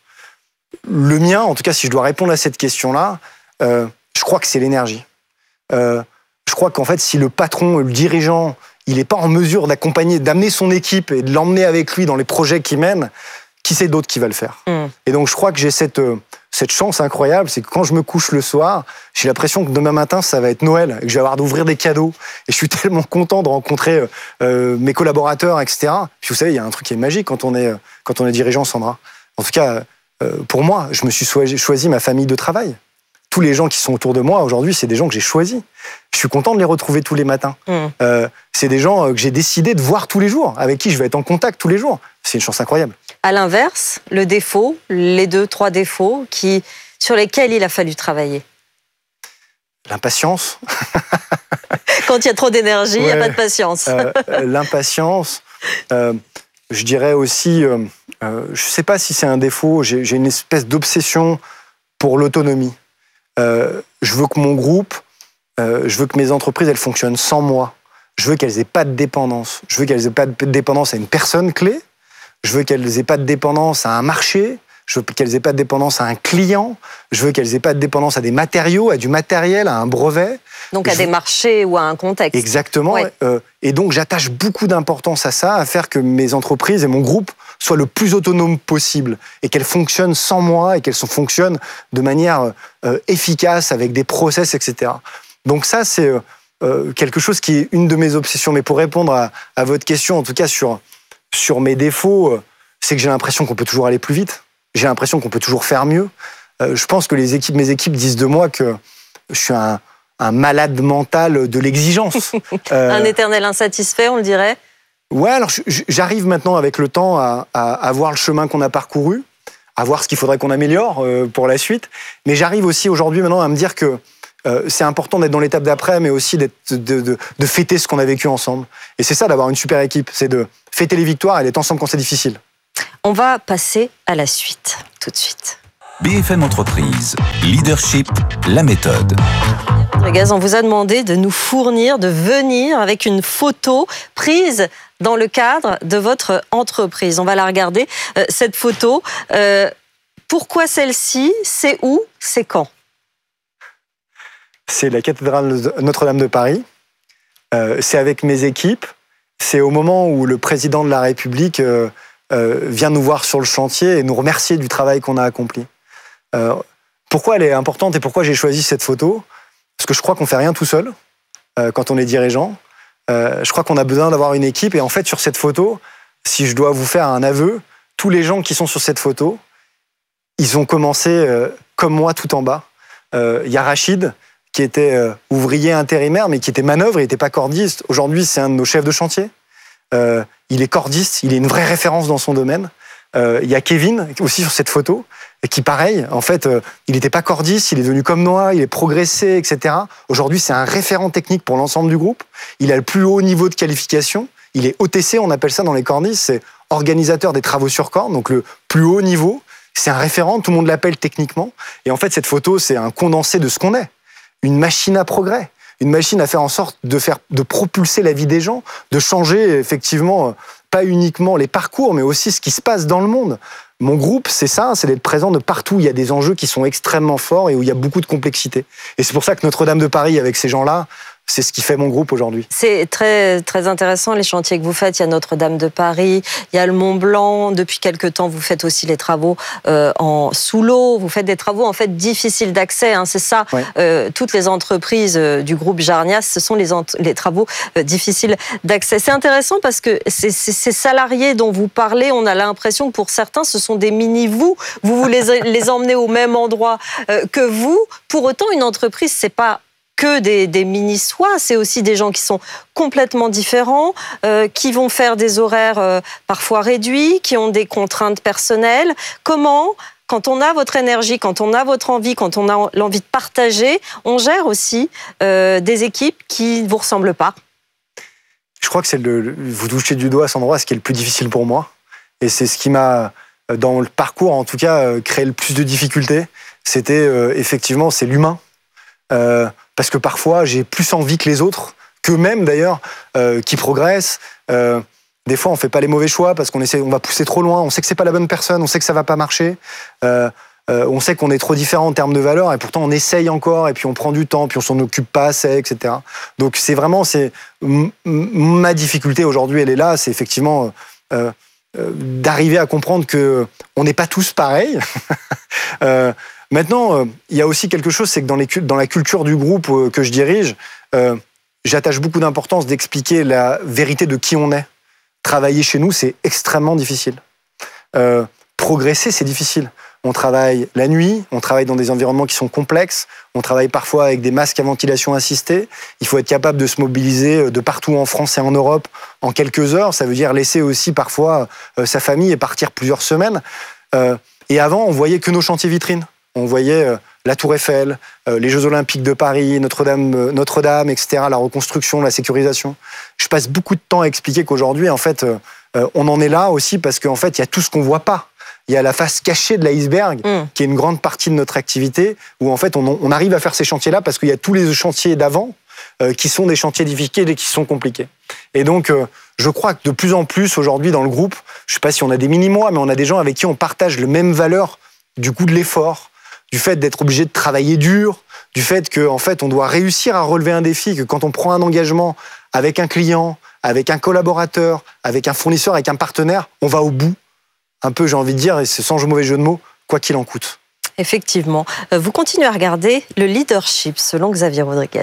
Le mien, en tout cas, si je dois répondre à cette question-là, euh, je crois que c'est l'énergie. Euh, je crois qu'en fait, si le patron, le dirigeant, il n'est pas en mesure d'accompagner, d'amener son équipe et de l'emmener avec lui dans les projets qu'il mène, qui c'est d'autre qui va le faire? Mmh. Et donc, je crois que j'ai cette, cette chance incroyable, c'est que quand je me couche le soir, j'ai l'impression que demain matin, ça va être Noël, et que je vais avoir d'ouvrir des cadeaux. Et je suis tellement content de rencontrer euh, mes collaborateurs, et cetera. Puis vous savez, il y a un truc qui est magique quand on est, quand on est dirigeant, Sandra. En tout cas, euh, pour moi, je me suis choisi ma famille de travail. Tous les gens qui sont autour de moi aujourd'hui, c'est des gens que j'ai choisis. Je suis content de les retrouver tous les matins. Mmh. Euh, c'est des gens que j'ai décidé de voir tous les jours, avec qui je vais être en contact tous les jours. C'est une chance incroyable. À l'inverse, le défaut, les deux, trois défauts qui, sur lesquels il a fallu travailler. L'impatience. Quand il y a trop d'énergie, il ouais. n'y a pas de patience. euh, l'impatience. Euh, je dirais aussi, euh, euh, je ne sais pas si c'est un défaut, j'ai, j'ai une espèce d'obsession pour l'autonomie. Euh, je veux que mon groupe, euh, je veux que mes entreprises, elles fonctionnent sans moi. Je veux qu'elles aient pas de dépendance. Je veux qu'elles aient pas de dépendance à une personne clé. Je veux qu'elles aient pas de dépendance à un marché. Je veux qu'elles aient pas de dépendance à un client. Je veux qu'elles aient pas de dépendance à des matériaux, à du matériel, à un brevet. Donc à je... des marchés ou à un contexte. Exactement. Ouais. Euh, et donc j'attache beaucoup d'importance à ça, à faire que mes entreprises et mon groupe soient le plus autonomes possible et qu'elles fonctionnent sans moi et qu'elles fonctionnent de manière euh, efficace avec des process, et cetera. Donc ça, c'est euh, quelque chose qui est une de mes obsessions. Mais pour répondre à, à votre question, en tout cas sur, sur mes défauts, euh, c'est que j'ai l'impression qu'on peut toujours aller plus vite. J'ai l'impression qu'on peut toujours faire mieux. Euh, je pense que les équipes, mes équipes disent de moi que je suis un, un malade mental de l'exigence. Euh, un éternel insatisfait, on le dirait. Ouais, alors j'arrive maintenant avec le temps à, à, à voir le chemin qu'on a parcouru, à voir ce qu'il faudrait qu'on améliore euh, pour la suite. Mais j'arrive aussi aujourd'hui maintenant à me dire que euh, c'est important d'être dans l'étape d'après, mais aussi d'être, de, de, de fêter ce qu'on a vécu ensemble. Et c'est ça d'avoir une super équipe, c'est de fêter les victoires et d'être ensemble quand c'est difficile. On va passer à la suite, tout de suite. B F M Entreprise, Leadership, la méthode. Rodriguez, on vous a demandé de nous fournir, de venir avec une photo prise dans le cadre de votre entreprise. On va la regarder, euh, cette photo. Euh, pourquoi celle-ci? C'est où? C'est quand? C'est la cathédrale Notre-Dame de Paris. Euh, c'est avec mes équipes. C'est au moment où le président de la République euh, euh, vient nous voir sur le chantier et nous remercier du travail qu'on a accompli. Euh, pourquoi elle est importante et pourquoi j'ai choisi cette photo? Parce que je crois qu'on fait rien tout seul euh, quand on est dirigeant. Euh, je crois qu'on a besoin d'avoir une équipe. Et en fait, sur cette photo, si je dois vous faire un aveu, tous les gens qui sont sur cette photo, ils ont commencé euh, comme moi tout en bas. Il euh, y a Rachid, qui était euh, ouvrier intérimaire, mais qui était manœuvre, il n'était pas cordiste. Aujourd'hui, c'est un de nos chefs de chantier. Euh, il est cordiste, il est une vraie référence dans son domaine. Il euh, y a Kevin, aussi sur cette photo, qui, pareil, en fait, euh, il n'était pas cordiste, il est devenu comme moi, il est progressé, et cetera. Aujourd'hui, c'est un référent technique pour l'ensemble du groupe. Il a le plus haut niveau de qualification. Il est O T C, on appelle ça dans les cordistes, c'est organisateur des travaux sur corde, donc le plus haut niveau. C'est un référent, tout le monde l'appelle techniquement. Et en fait, cette photo, c'est un condensé de ce qu'on est. Une machine à progrès. Une machine à faire en sorte de faire, de propulser la vie des gens, de changer effectivement pas uniquement les parcours, mais aussi ce qui se passe dans le monde. Mon groupe, c'est ça, c'est d'être présent de partout où il y a des enjeux qui sont extrêmement forts et où il y a beaucoup de complexité. Et c'est pour ça que Notre-Dame de Paris, avec ces gens-là, c'est ce qui fait mon groupe aujourd'hui. C'est très, très intéressant, les chantiers que vous faites. Il y a Notre-Dame de Paris, il y a le Mont Blanc. Depuis quelques temps, vous faites aussi les travaux euh, en sous l'eau. Vous faites des travaux en fait difficiles d'accès. Hein, c'est ça. Ouais. Euh, toutes les entreprises euh, du groupe Jarnias, ce sont les, ent- les travaux euh, difficiles d'accès. C'est intéressant parce que ces, ces, ces salariés dont vous parlez, on a l'impression que pour certains, ce sont des mini-vous. Vous, vous les, les emmenez au même endroit euh, que vous. Pour autant, une entreprise, c'est pas que des, des mini-sois, c'est aussi des gens qui sont complètement différents, euh, qui vont faire des horaires euh, parfois réduits, qui ont des contraintes personnelles. Comment, quand on a votre énergie, quand on a votre envie, quand on a l'envie de partager, on gère aussi euh, des équipes qui ne vous ressemblent pas? Je crois que c'est le, vous touchez du doigt à cet endroit, ce qui est le plus difficile pour moi. Et c'est ce qui m'a, dans le parcours en tout cas, créé le plus de difficultés. C'était euh, effectivement, c'est l'humain. Euh, parce que parfois j'ai plus envie que les autres, qu'eux-mêmes d'ailleurs, euh, qui progressent. Euh, des fois on fait pas les mauvais choix parce qu'on essaie, on va pousser trop loin, on sait que c'est pas la bonne personne, on sait que ça va pas marcher, euh, euh, on sait qu'on est trop différent en termes de valeurs et pourtant on essaye encore et puis on prend du temps, puis on s'en occupe pas assez, et cetera. Donc c'est vraiment, c'est m- m- ma difficulté aujourd'hui, elle est là, c'est effectivement euh, euh, d'arriver à comprendre que on n'est pas tous pareils. euh, Maintenant, il y a aussi quelque chose, c'est que dans, les, dans la culture du groupe que je dirige, euh, j'attache beaucoup d'importance d'expliquer la vérité de qui on est. Travailler chez nous, c'est extrêmement difficile. Euh, progresser, c'est difficile. On travaille la nuit, on travaille dans des environnements qui sont complexes, on travaille parfois avec des masques à ventilation assistée. Il faut être capable de se mobiliser de partout en France et en Europe en quelques heures. Ça veut dire laisser aussi parfois euh, sa famille et partir plusieurs semaines. Euh, et avant, on voyait que nos chantiers vitrines. On voyait euh, la Tour Eiffel, euh, les Jeux Olympiques de Paris, Notre-Dame, euh, Notre-Dame, et cetera, la reconstruction, la sécurisation. Je passe beaucoup de temps à expliquer qu'aujourd'hui, en fait, euh, on en est là aussi parce qu'en fait, il y a tout ce qu'on voit pas. Il y a la face cachée de l'iceberg, mmh. qui est une grande partie de notre activité, où en fait, on, on arrive à faire ces chantiers-là parce qu'il y a tous les chantiers d'avant euh, qui sont des chantiers difficiles et qui sont compliqués. Et donc, euh, je crois que de plus en plus, aujourd'hui, dans le groupe, je sais pas si on a des mini-mois, mais on a des gens avec qui on partage les mêmes valeurs du coût de l'effort, du fait d'être obligé de travailler dur, du fait qu'en en fait, on doit réussir à relever un défi, que quand on prend un engagement avec un client, avec un collaborateur, avec un fournisseur, avec un partenaire, on va au bout. Un peu, j'ai envie de dire, et c'est sans mauvais jeu de mots, quoi qu'il en coûte. Effectivement. Vous continuez à regarder le leadership, selon Xavier Rodriguez.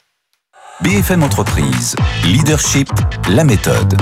B F M Entreprise, Leadership, la méthode.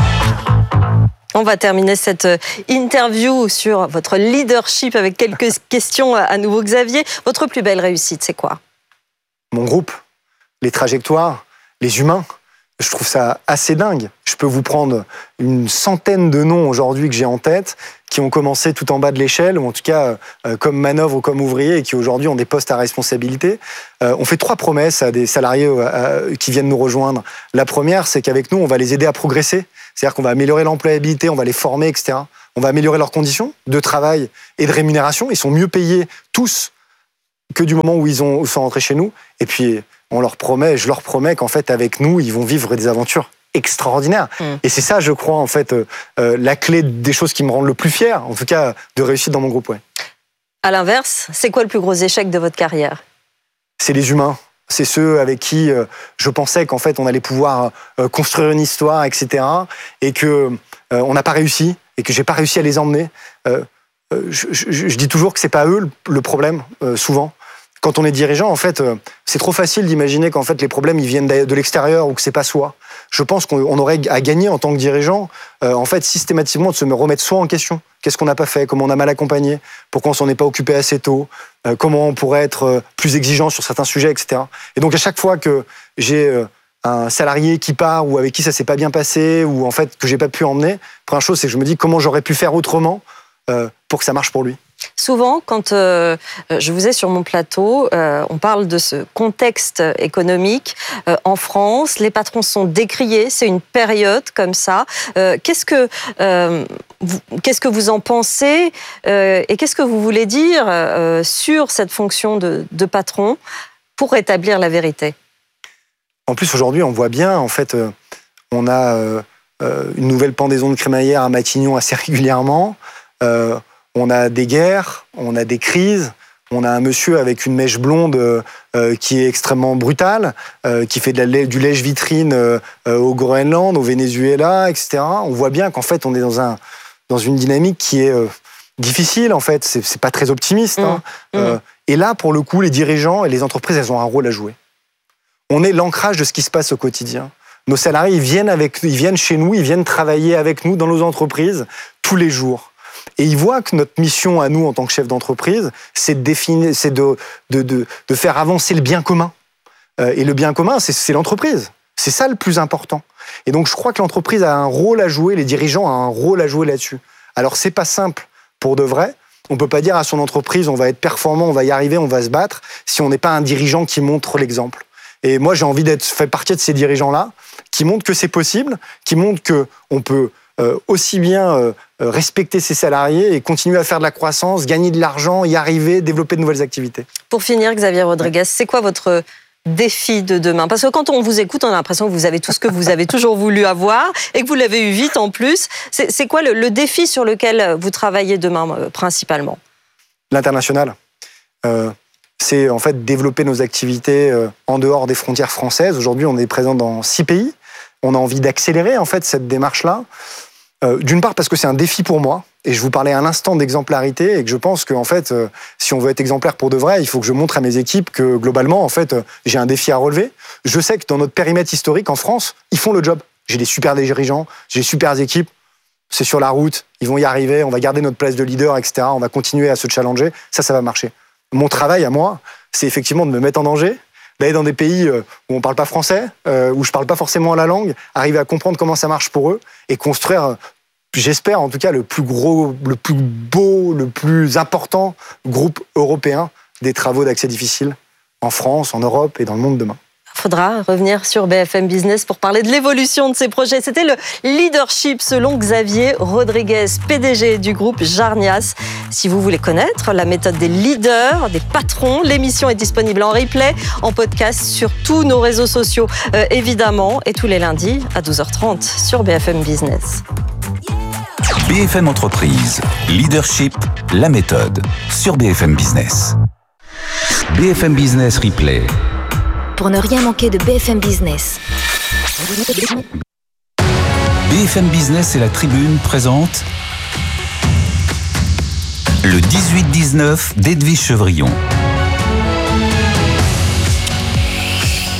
On va terminer cette interview sur votre leadership avec quelques questions à nouveau. Xavier, votre plus belle réussite, c'est quoi? Mon groupe, les trajectoires, les humains. je trouve ça assez dingue. Je peux vous prendre une centaine de noms aujourd'hui que j'ai en tête, qui ont commencé tout en bas de l'échelle, ou en tout cas euh, comme manœuvre ou comme ouvriers, et qui aujourd'hui ont des postes à responsabilité. Euh, on fait trois promesses à des salariés euh, qui viennent nous rejoindre. La première, c'est qu'avec nous, on va les aider à progresser. C'est-à-dire qu'on va améliorer l'employabilité, on va les former, et cetera. On va améliorer leurs conditions de travail et de rémunération. Ils sont mieux payés tous que du moment où ils, ont, où ils sont rentrés chez nous. Et puis, on leur promet, je leur promets qu'en fait, avec nous, ils vont vivre des aventures extraordinaires. Mmh. Et c'est ça, je crois, en fait, euh, euh, la clé des choses qui me rendent le plus fier, en tout cas, de réussite dans mon groupe. Ouais. À l'inverse, c'est quoi le plus gros échec de votre carrière ? C'est les humains. C'est ceux avec qui euh, je pensais qu'en fait, on allait pouvoir euh, construire une histoire, et cetera. Et que euh, on n'a pas réussi, et que j'ai pas réussi à les emmener. Euh, euh, je, je, je dis toujours que c'est pas eux le, le problème, euh, souvent. Quand on est dirigeant, en fait, euh, c'est trop facile d'imaginer qu'en fait les problèmes ils viennent de l'extérieur ou que c'est pas soi. Je pense qu'on aurait à gagner en tant que dirigeant, euh, en fait, systématiquement de se remettre soi en question. Qu'est-ce qu'on n'a pas fait ? Comment on a mal accompagné ? Pourquoi on s'en est pas occupé assez tôt ? euh, Comment on pourrait être euh, plus exigeant sur certains sujets, et cetera. Et donc à chaque fois que j'ai euh, un salarié qui part ou avec qui ça s'est pas bien passé ou en fait que j'ai pas pu emmener, première chose c'est que je me dis comment j'aurais pu faire autrement euh, pour que ça marche pour lui. Souvent, quand euh, je vous ai sur mon plateau, euh, on parle de ce contexte économique euh, en France. Les patrons sont décriés, c'est une période comme ça. Euh, qu'est-ce que euh, vous, qu'est-ce que vous en pensez euh, et qu'est-ce que vous voulez dire euh, sur cette fonction de, de patron pour rétablir la vérité ? En plus, aujourd'hui, on voit bien, en fait, euh, on a euh, une nouvelle pendaison de crémaillère à Matignon assez régulièrement. Euh, On a des guerres, on a des crises, on a un monsieur avec une mèche blonde euh, qui est extrêmement brutale, euh, qui fait de la, du lèche-vitrine euh, au Groenland, au Venezuela, et cetera. On voit bien qu'en fait, on est dans, un, dans une dynamique qui est euh, difficile, en fait. C'est, c'est pas très optimiste. Mmh. Hein. Mmh. Euh, et là, pour le coup, les dirigeants et les entreprises, elles ont un rôle à jouer. On est l'ancrage de ce qui se passe au quotidien. Nos salariés, ils viennent, avec, ils viennent chez nous, ils viennent travailler avec nous dans nos entreprises tous les jours. Et ils voient que notre mission à nous, en tant que chef d'entreprise, c'est de définir, c'est de, de, de, de faire avancer le bien commun. Euh, et le bien commun, c'est, c'est l'entreprise. C'est ça le plus important. Et donc, je crois que l'entreprise a un rôle à jouer, les dirigeants ont un rôle à jouer là-dessus. Alors, c'est pas simple pour de vrai. On peut pas dire à son entreprise, on va être performant, on va y arriver, on va se battre, si on n'est pas un dirigeant qui montre l'exemple. Et moi, j'ai envie d'être fait partie de ces dirigeants-là, qui montrent que c'est possible, qui montrent que on peut Euh, aussi bien euh, respecter ses salariés et continuer à faire de la croissance, gagner de l'argent, y arriver, développer de nouvelles activités. Pour finir, Xavier Rodriguez, c'est quoi votre défi de demain ? Parce que quand on vous écoute, on a l'impression que vous avez tout ce que vous avez toujours voulu avoir et que vous l'avez eu vite en plus. C'est, c'est quoi le, le défi sur lequel vous travaillez demain euh, principalement ? L'international. Euh, c'est en fait développer nos activités euh, en dehors des frontières françaises. Aujourd'hui, on est présent dans six pays. On a envie d'accélérer en fait cette démarche-là. Euh, d'une part parce que c'est un défi pour moi, et je vous parlais à l'instant d'exemplarité, et que je pense que en fait, euh, si on veut être exemplaire pour de vrai, il faut que je montre à mes équipes que globalement, en fait, euh, j'ai un défi à relever. Je sais que dans notre périmètre historique en France, ils font le job. J'ai des super dirigeants, j'ai des super équipes. C'est sur la route, ils vont y arriver, on va garder notre place de leader, et cetera. On va continuer à se challenger. Ça, ça va marcher. Mon travail à moi, c'est effectivement de me mettre en danger, d'aller dans des pays où on ne parle pas français, euh, où je ne parle pas forcément la langue, arriver à comprendre comment ça marche pour eux et construire, j'espère en tout cas, le plus gros, le plus beau, le plus important groupe européen des travaux d'accès difficile en France, en Europe et dans le monde demain. Il faudra revenir sur B F M Business pour parler de l'évolution de ces projets. C'était le leadership selon Xavier Rodriguez, P D G du groupe Jarnias. Si vous voulez connaître la méthode des leaders, des patrons, l'émission est disponible en replay, en podcast sur tous nos réseaux sociaux, euh, évidemment, et tous les lundis à douze heures trente sur B F M Business. B F M Entreprise, leadership, la méthode, sur B F M Business. B F M Business Replay. Pour ne rien manquer de B F M Business. B F M Business et la Tribune présentent le dix-huit dix-neuf d'Edwige Chevrillon.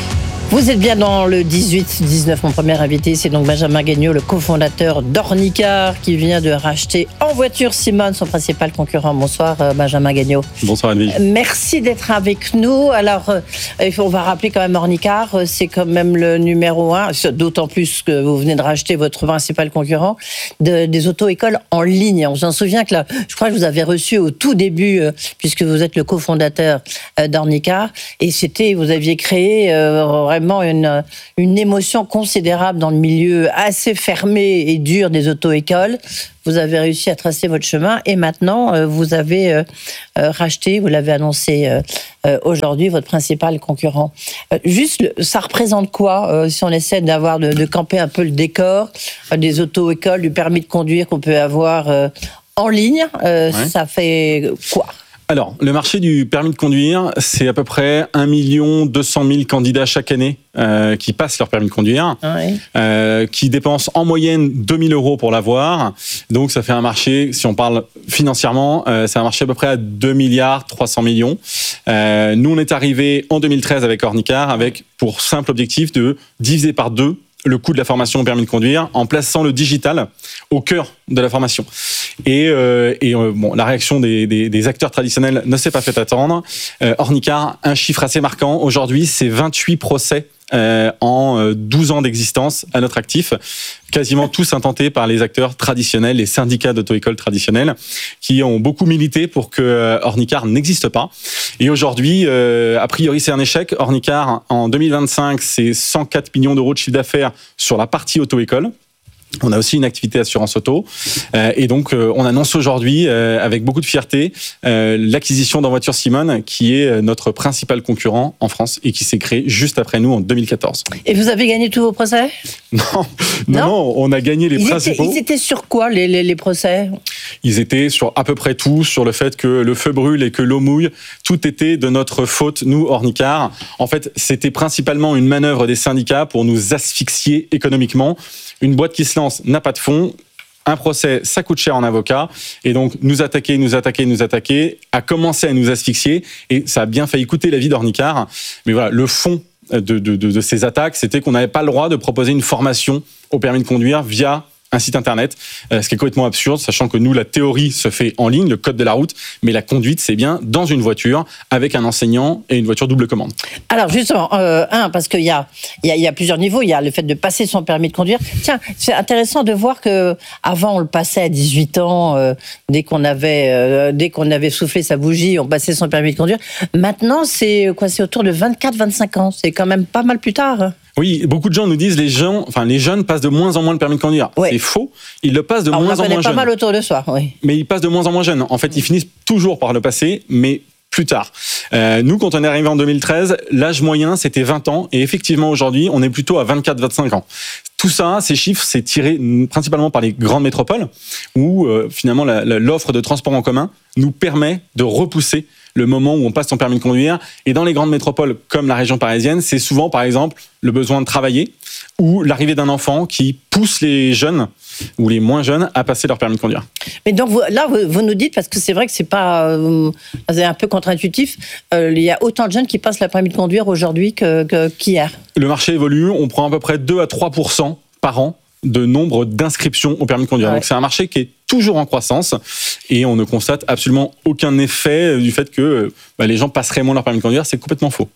Vous êtes bien dans le dix-huit dix-neuf. Mon premier invité, c'est donc Benjamin Gagnon, le cofondateur d'Ornicar, qui vient de racheter en voiture Simone, son principal concurrent. Bonsoir Benjamin Gagnon. Bonsoir Anne. Merci d'être avec nous. Alors, on va rappeler quand même Ornicar, c'est quand même le numéro un, d'autant plus que vous venez de racheter votre principal concurrent, de, des auto-écoles en ligne. On s'en souvient que là, je crois que vous avez reçu au tout début, puisque vous êtes le cofondateur d'Ornicar, et c'était, vous aviez créé euh, vraiment Une, une émotion considérable dans le milieu assez fermé et dur des auto-écoles. Vous avez réussi à tracer votre chemin et maintenant, euh, vous avez euh, euh, racheté, vous l'avez annoncé euh, euh, aujourd'hui, votre principal concurrent. Euh, juste, ça représente quoi, euh, si on essaie d'avoir de, de camper un peu le décor euh, des auto-écoles, du permis de conduire qu'on peut avoir euh, en ligne, euh, ouais. Ça fait quoi ? Alors, le marché du permis de conduire, c'est à peu près un million deux cent mille candidats chaque année euh, qui passent leur permis de conduire, oui. euh, qui dépensent en moyenne deux mille euros pour l'avoir. Donc, ça fait un marché, si on parle financièrement, euh, c'est un marché à peu près à deux milliards trois cents millions. Euh, nous, on est arrivé en deux mille treize avec Ornicar, avec pour simple objectif de diviser par deux le coût de la formation au permis de conduire en plaçant le digital au cœur de la formation. Et, euh, et euh, bon, la réaction des, des, des acteurs traditionnels ne s'est pas fait attendre. Euh, Ornicar, un chiffre assez marquant. Aujourd'hui, c'est vingt-huit procès euh, en douze ans d'existence à notre actif, quasiment tous intentés par les acteurs traditionnels, les syndicats d'auto-école traditionnels, qui ont beaucoup milité pour que Ornicar n'existe pas. Et aujourd'hui, euh, a priori, c'est un échec. Ornicar, en deux mille vingt-cinq, c'est cent quatre millions d'euros de chiffre d'affaires sur la partie auto-école. On a aussi une activité assurance auto euh, et donc euh, on annonce aujourd'hui euh, avec beaucoup de fierté euh, l'acquisition d'Envoiture Simone, qui est notre principal concurrent en France et qui s'est créé juste après nous en deux mille quatorze. Et vous avez gagné tous vos procès ? Non, non, non, on a gagné les ils principaux. Étaient, ils étaient sur quoi les, les, les procès ? Ils étaient sur à peu près tout, sur le fait que le feu brûle et que l'eau mouille. Tout était de notre faute, nous, Ornicar. En fait, c'était principalement une manœuvre des syndicats pour nous asphyxier économiquement. Une boîte qui se lance n'a pas de fonds. Un procès, ça coûte cher en avocat. Et donc, nous attaquer, nous attaquer, nous attaquer, a commencé à nous asphyxier. Et ça a bien failli coûter la vie d'Ornicar. Mais voilà, le fond de, de, de, de ces attaques, c'était qu'on n'avait pas le droit de proposer une formation au permis de conduire via un site internet, euh, ce qui est complètement absurde, sachant que nous, la théorie se fait en ligne, le code de la route, mais la conduite, c'est bien dans une voiture, avec un enseignant et une voiture double commande. Alors justement, euh, un, parce qu'il y a, il y, a, il y a plusieurs niveaux, il y a le fait de passer son permis de conduire. Tiens, c'est intéressant de voir que avant on le passait à dix-huit ans, euh, dès qu'on avait, euh, dès qu'on avait soufflé sa bougie, on passait son permis de conduire. Maintenant, c'est quoi, c'est autour de vingt-quatre vingt-cinq ans, c'est quand même pas mal plus tard. Oui, beaucoup de gens nous disent les gens, enfin les jeunes passent de moins en moins le permis de conduire. Oui. C'est faux. Ils le passent de Alors, moins en moins jeunes. On connaît pas mal autour de soi, oui. Mais ils passent de moins en moins jeunes. En fait, ils finissent toujours par le passer, mais plus tard. Euh, nous, quand on est arrivé en deux mille treize, l'âge moyen c'était vingt ans, et effectivement aujourd'hui, on est plutôt à vingt-quatre vingt-cinq ans. Tout ça, ces chiffres, c'est tiré principalement par les grandes métropoles, où euh, finalement la, la, l'offre de transport en commun nous permet de repousser le moment où on passe son permis de conduire. Et dans les grandes métropoles comme la région parisienne, c'est souvent, par exemple, le besoin de travailler ou l'arrivée d'un enfant qui pousse les jeunes ou les moins jeunes à passer leur permis de conduire. Mais donc vous, là, vous, vous nous dites, parce que c'est vrai que c'est pas, euh, c'est un peu contre-intuitif, euh, il y a autant de jeunes qui passent leur permis de conduire aujourd'hui que, que, qu'hier. Le marché évolue, on prend à peu près deux à trois pour cent par an de nombre d'inscriptions au permis de conduire. Ouais. Donc c'est un marché qui est toujours en croissance et on ne constate absolument aucun effet du fait que bah, les gens passeraient moins leur permis de conduire. C'est complètement faux.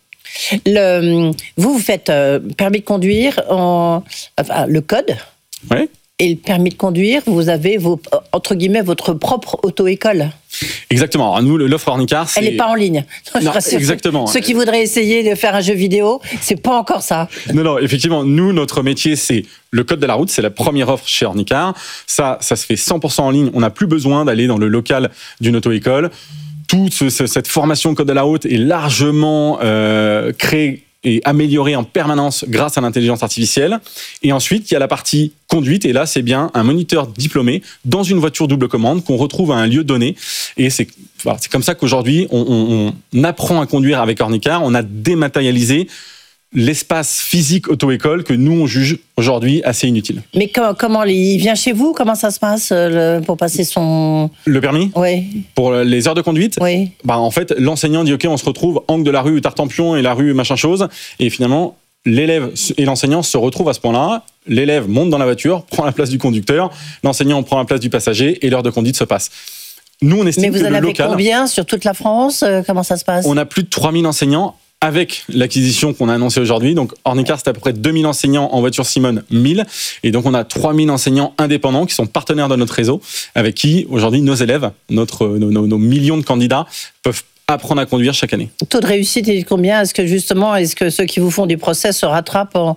Le, vous, vous faites euh, permis de conduire, en, enfin, le code. Oui. Et le permis de conduire, vous avez vos, entre guillemets votre propre auto-école. Exactement. Alors nous, l'offre Ornicar, c'est... Elle n'est pas en ligne. Non, exactement. Ceux qui voudraient essayer de faire un jeu vidéo, c'est pas encore ça. Non, non, effectivement, nous, notre métier, c'est le code de la route. C'est la première offre chez Ornicar. Ça, ça se fait cent pour cent en ligne. On n'a plus besoin d'aller dans le local d'une auto-école. Toute ce, cette formation code de la route est largement euh, créée et améliorée en permanence grâce à l'intelligence artificielle. Et ensuite, il y a la partie conduite. Et là, c'est bien un moniteur diplômé dans une voiture double commande qu'on retrouve à un lieu donné. Et c'est, voilà, c'est comme ça qu'aujourd'hui, on, on, on apprend à conduire avec Ornicar. On a dématérialisé l'espace physique auto-école que nous, on juge aujourd'hui assez inutile. Mais comment, comment il vient chez vous ? Comment ça se passe le, pour passer son... Le permis ? Oui. Pour les heures de conduite ? Oui. Bah, en fait, l'enseignant dit « Ok, on se retrouve angle de la rue Tartampion et la rue machin chose ». Et finalement, l'élève et l'enseignant se retrouvent à ce point-là. L'élève monte dans la voiture, prend la place du conducteur, l'enseignant prend la place du passager et l'heure de conduite se passe. Nous, on estime Mais vous que en le avez local, combien sur toute la France? Comment ça se passe? on a plus de trois mille enseignants avec l'acquisition qu'on a annoncée aujourd'hui. Donc, Ornicar, c'est à peu près deux mille enseignants, en voiture Simone, mille. Et donc, on a trois mille enseignants indépendants qui sont partenaires de notre réseau, avec qui, aujourd'hui, nos élèves, notre, nos, nos, nos millions de candidats peuvent apprendre à conduire chaque année. Taux de réussite est combien? Est-ce que justement, est-ce que ceux qui vous font du process se rattrapent en,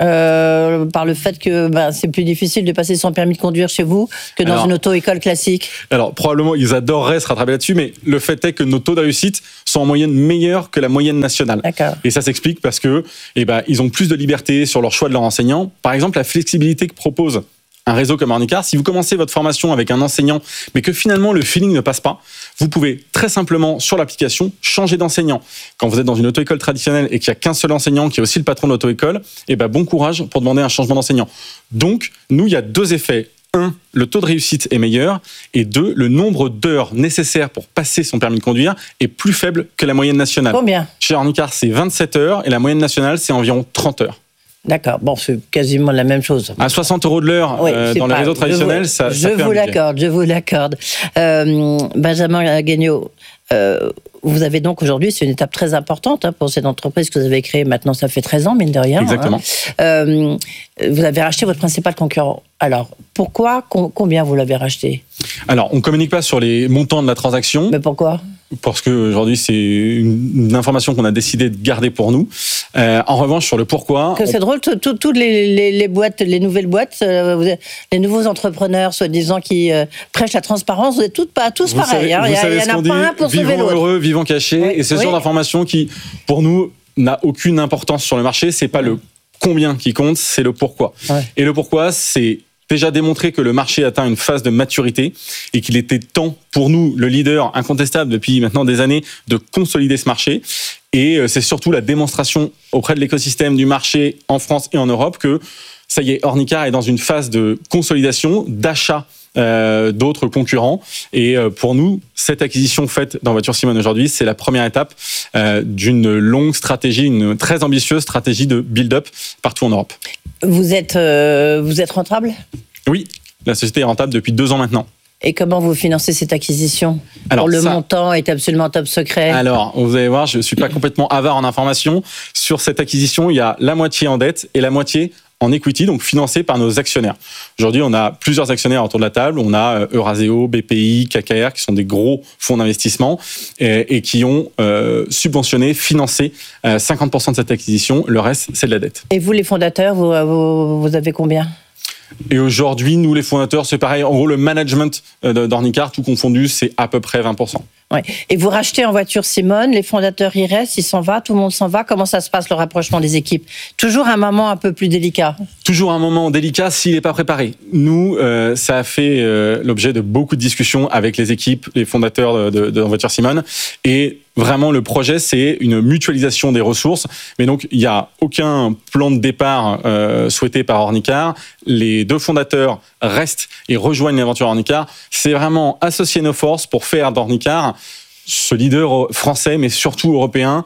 euh, par le fait que ben, c'est plus difficile de passer son permis de conduire chez vous que dans alors, une auto-école classique? Alors, probablement, ils adoreraient se rattraper là-dessus, mais le fait est que nos taux de réussite sont en moyenne meilleurs que la moyenne nationale. D'accord. Et ça s'explique parce que, eh ben, ils ont plus de liberté sur leur choix de leur enseignant. Par exemple, la flexibilité que propose un réseau comme Ornicar, si vous commencez votre formation avec un enseignant, mais que finalement le feeling ne passe pas, vous pouvez très simplement, sur l'application, changer d'enseignant. Quand vous êtes dans une auto-école traditionnelle et qu'il n'y a qu'un seul enseignant qui est aussi le patron de l'auto-école, eh ben bon courage pour demander un changement d'enseignant. Donc, nous, il y a deux effets. Un, le taux de réussite est meilleur. Et deux, le nombre d'heures nécessaires pour passer son permis de conduire est plus faible que la moyenne nationale. Combien? Chez Ornicar, c'est vingt-sept heures et la moyenne nationale, c'est environ trente heures. D'accord, bon, c'est quasiment la même chose. À soixante euros de l'heure, oui, euh, dans pas, les réseaux traditionnels, vous, ça, je ça fait vous l'accorde, je vous l'accorde. Euh, Benjamin Guignot, euh, vous avez donc aujourd'hui, c'est une étape très importante hein, pour cette entreprise que vous avez créée, maintenant ça fait treize ans, mine de rien. Exactement. Hein. Euh, vous avez racheté votre principal concurrent. Alors, pourquoi, com- combien vous l'avez racheté? Alors, on ne communique pas sur les montants de la transaction. Mais pourquoi? Parce qu'aujourd'hui, c'est une, une information qu'on a décidé de garder pour nous. Euh, en revanche, sur le pourquoi... Que c'est on... drôle, toutes les, les, les boîtes, les nouvelles boîtes, euh, vous êtes, les nouveaux entrepreneurs, soi-disant, qui euh, prêchent la transparence, vous êtes toutes, pas, tous vous pareils. Savez, hein. Il n'y en a pas un pour sauver l'autre. Vivons heureux, vivons cachés. Oui, et c'est ce genre d'information qui, pour nous, n'a aucune importance sur le marché. C'est pas le combien qui compte, c'est le pourquoi. Ouais. Et le pourquoi, c'est déjà démontré que le marché atteint une phase de maturité et qu'il était temps pour nous, le leader incontestable depuis maintenant des années, de consolider ce marché. Et c'est surtout la démonstration auprès de l'écosystème du marché en France et en Europe que, ça y est, Ornicar est dans une phase de consolidation, d'achat euh, d'autres concurrents. Et euh, pour nous, cette acquisition faite dans Voiture Simone aujourd'hui, c'est la première étape euh, d'une longue stratégie, une très ambitieuse stratégie de build-up partout en Europe. Vous êtes, euh, vous êtes rentable ? Oui, la société est rentable depuis deux ans maintenant. Et comment vous financez cette acquisition ? Alors, le ça, montant est absolument top secret. Alors, vous allez voir, je ne suis pas complètement avare en informations. Sur cette acquisition, il y a la moitié en dette et la moitié en equity, donc financée par nos actionnaires. Aujourd'hui, on a plusieurs actionnaires autour de la table. On a Euraseo, B P I, K K R, qui sont des gros fonds d'investissement et, et qui ont euh, subventionné, financé euh, cinquante pour cent de cette acquisition. Le reste, c'est de la dette. Et vous, les fondateurs, vous, vous, vous avez combien ? Et aujourd'hui, nous, les fondateurs, c'est pareil. En gros, le management d'Ornicar, tout confondu, c'est à peu près vingt pour cent. Ouais. Et vous rachetez en Voiture Simone, les fondateurs y restent, ils s'en vont, tout le monde s'en va. Comment ça se passe, le rapprochement des équipes ? Toujours un moment un peu plus délicat. Toujours un moment délicat s'il n'est pas préparé. Nous, euh, ça a fait euh, l'objet de beaucoup de discussions avec les équipes, les fondateurs de, de, de Voiture Simone. Et vraiment, le projet, c'est une mutualisation des ressources. Mais donc, il n'y a aucun plan de départ euh, souhaité par Ornicar. Les deux fondateurs restent et rejoignent l'aventure Ornicar. C'est vraiment associer nos forces pour faire d'Ornicar ce leader français, mais surtout européen,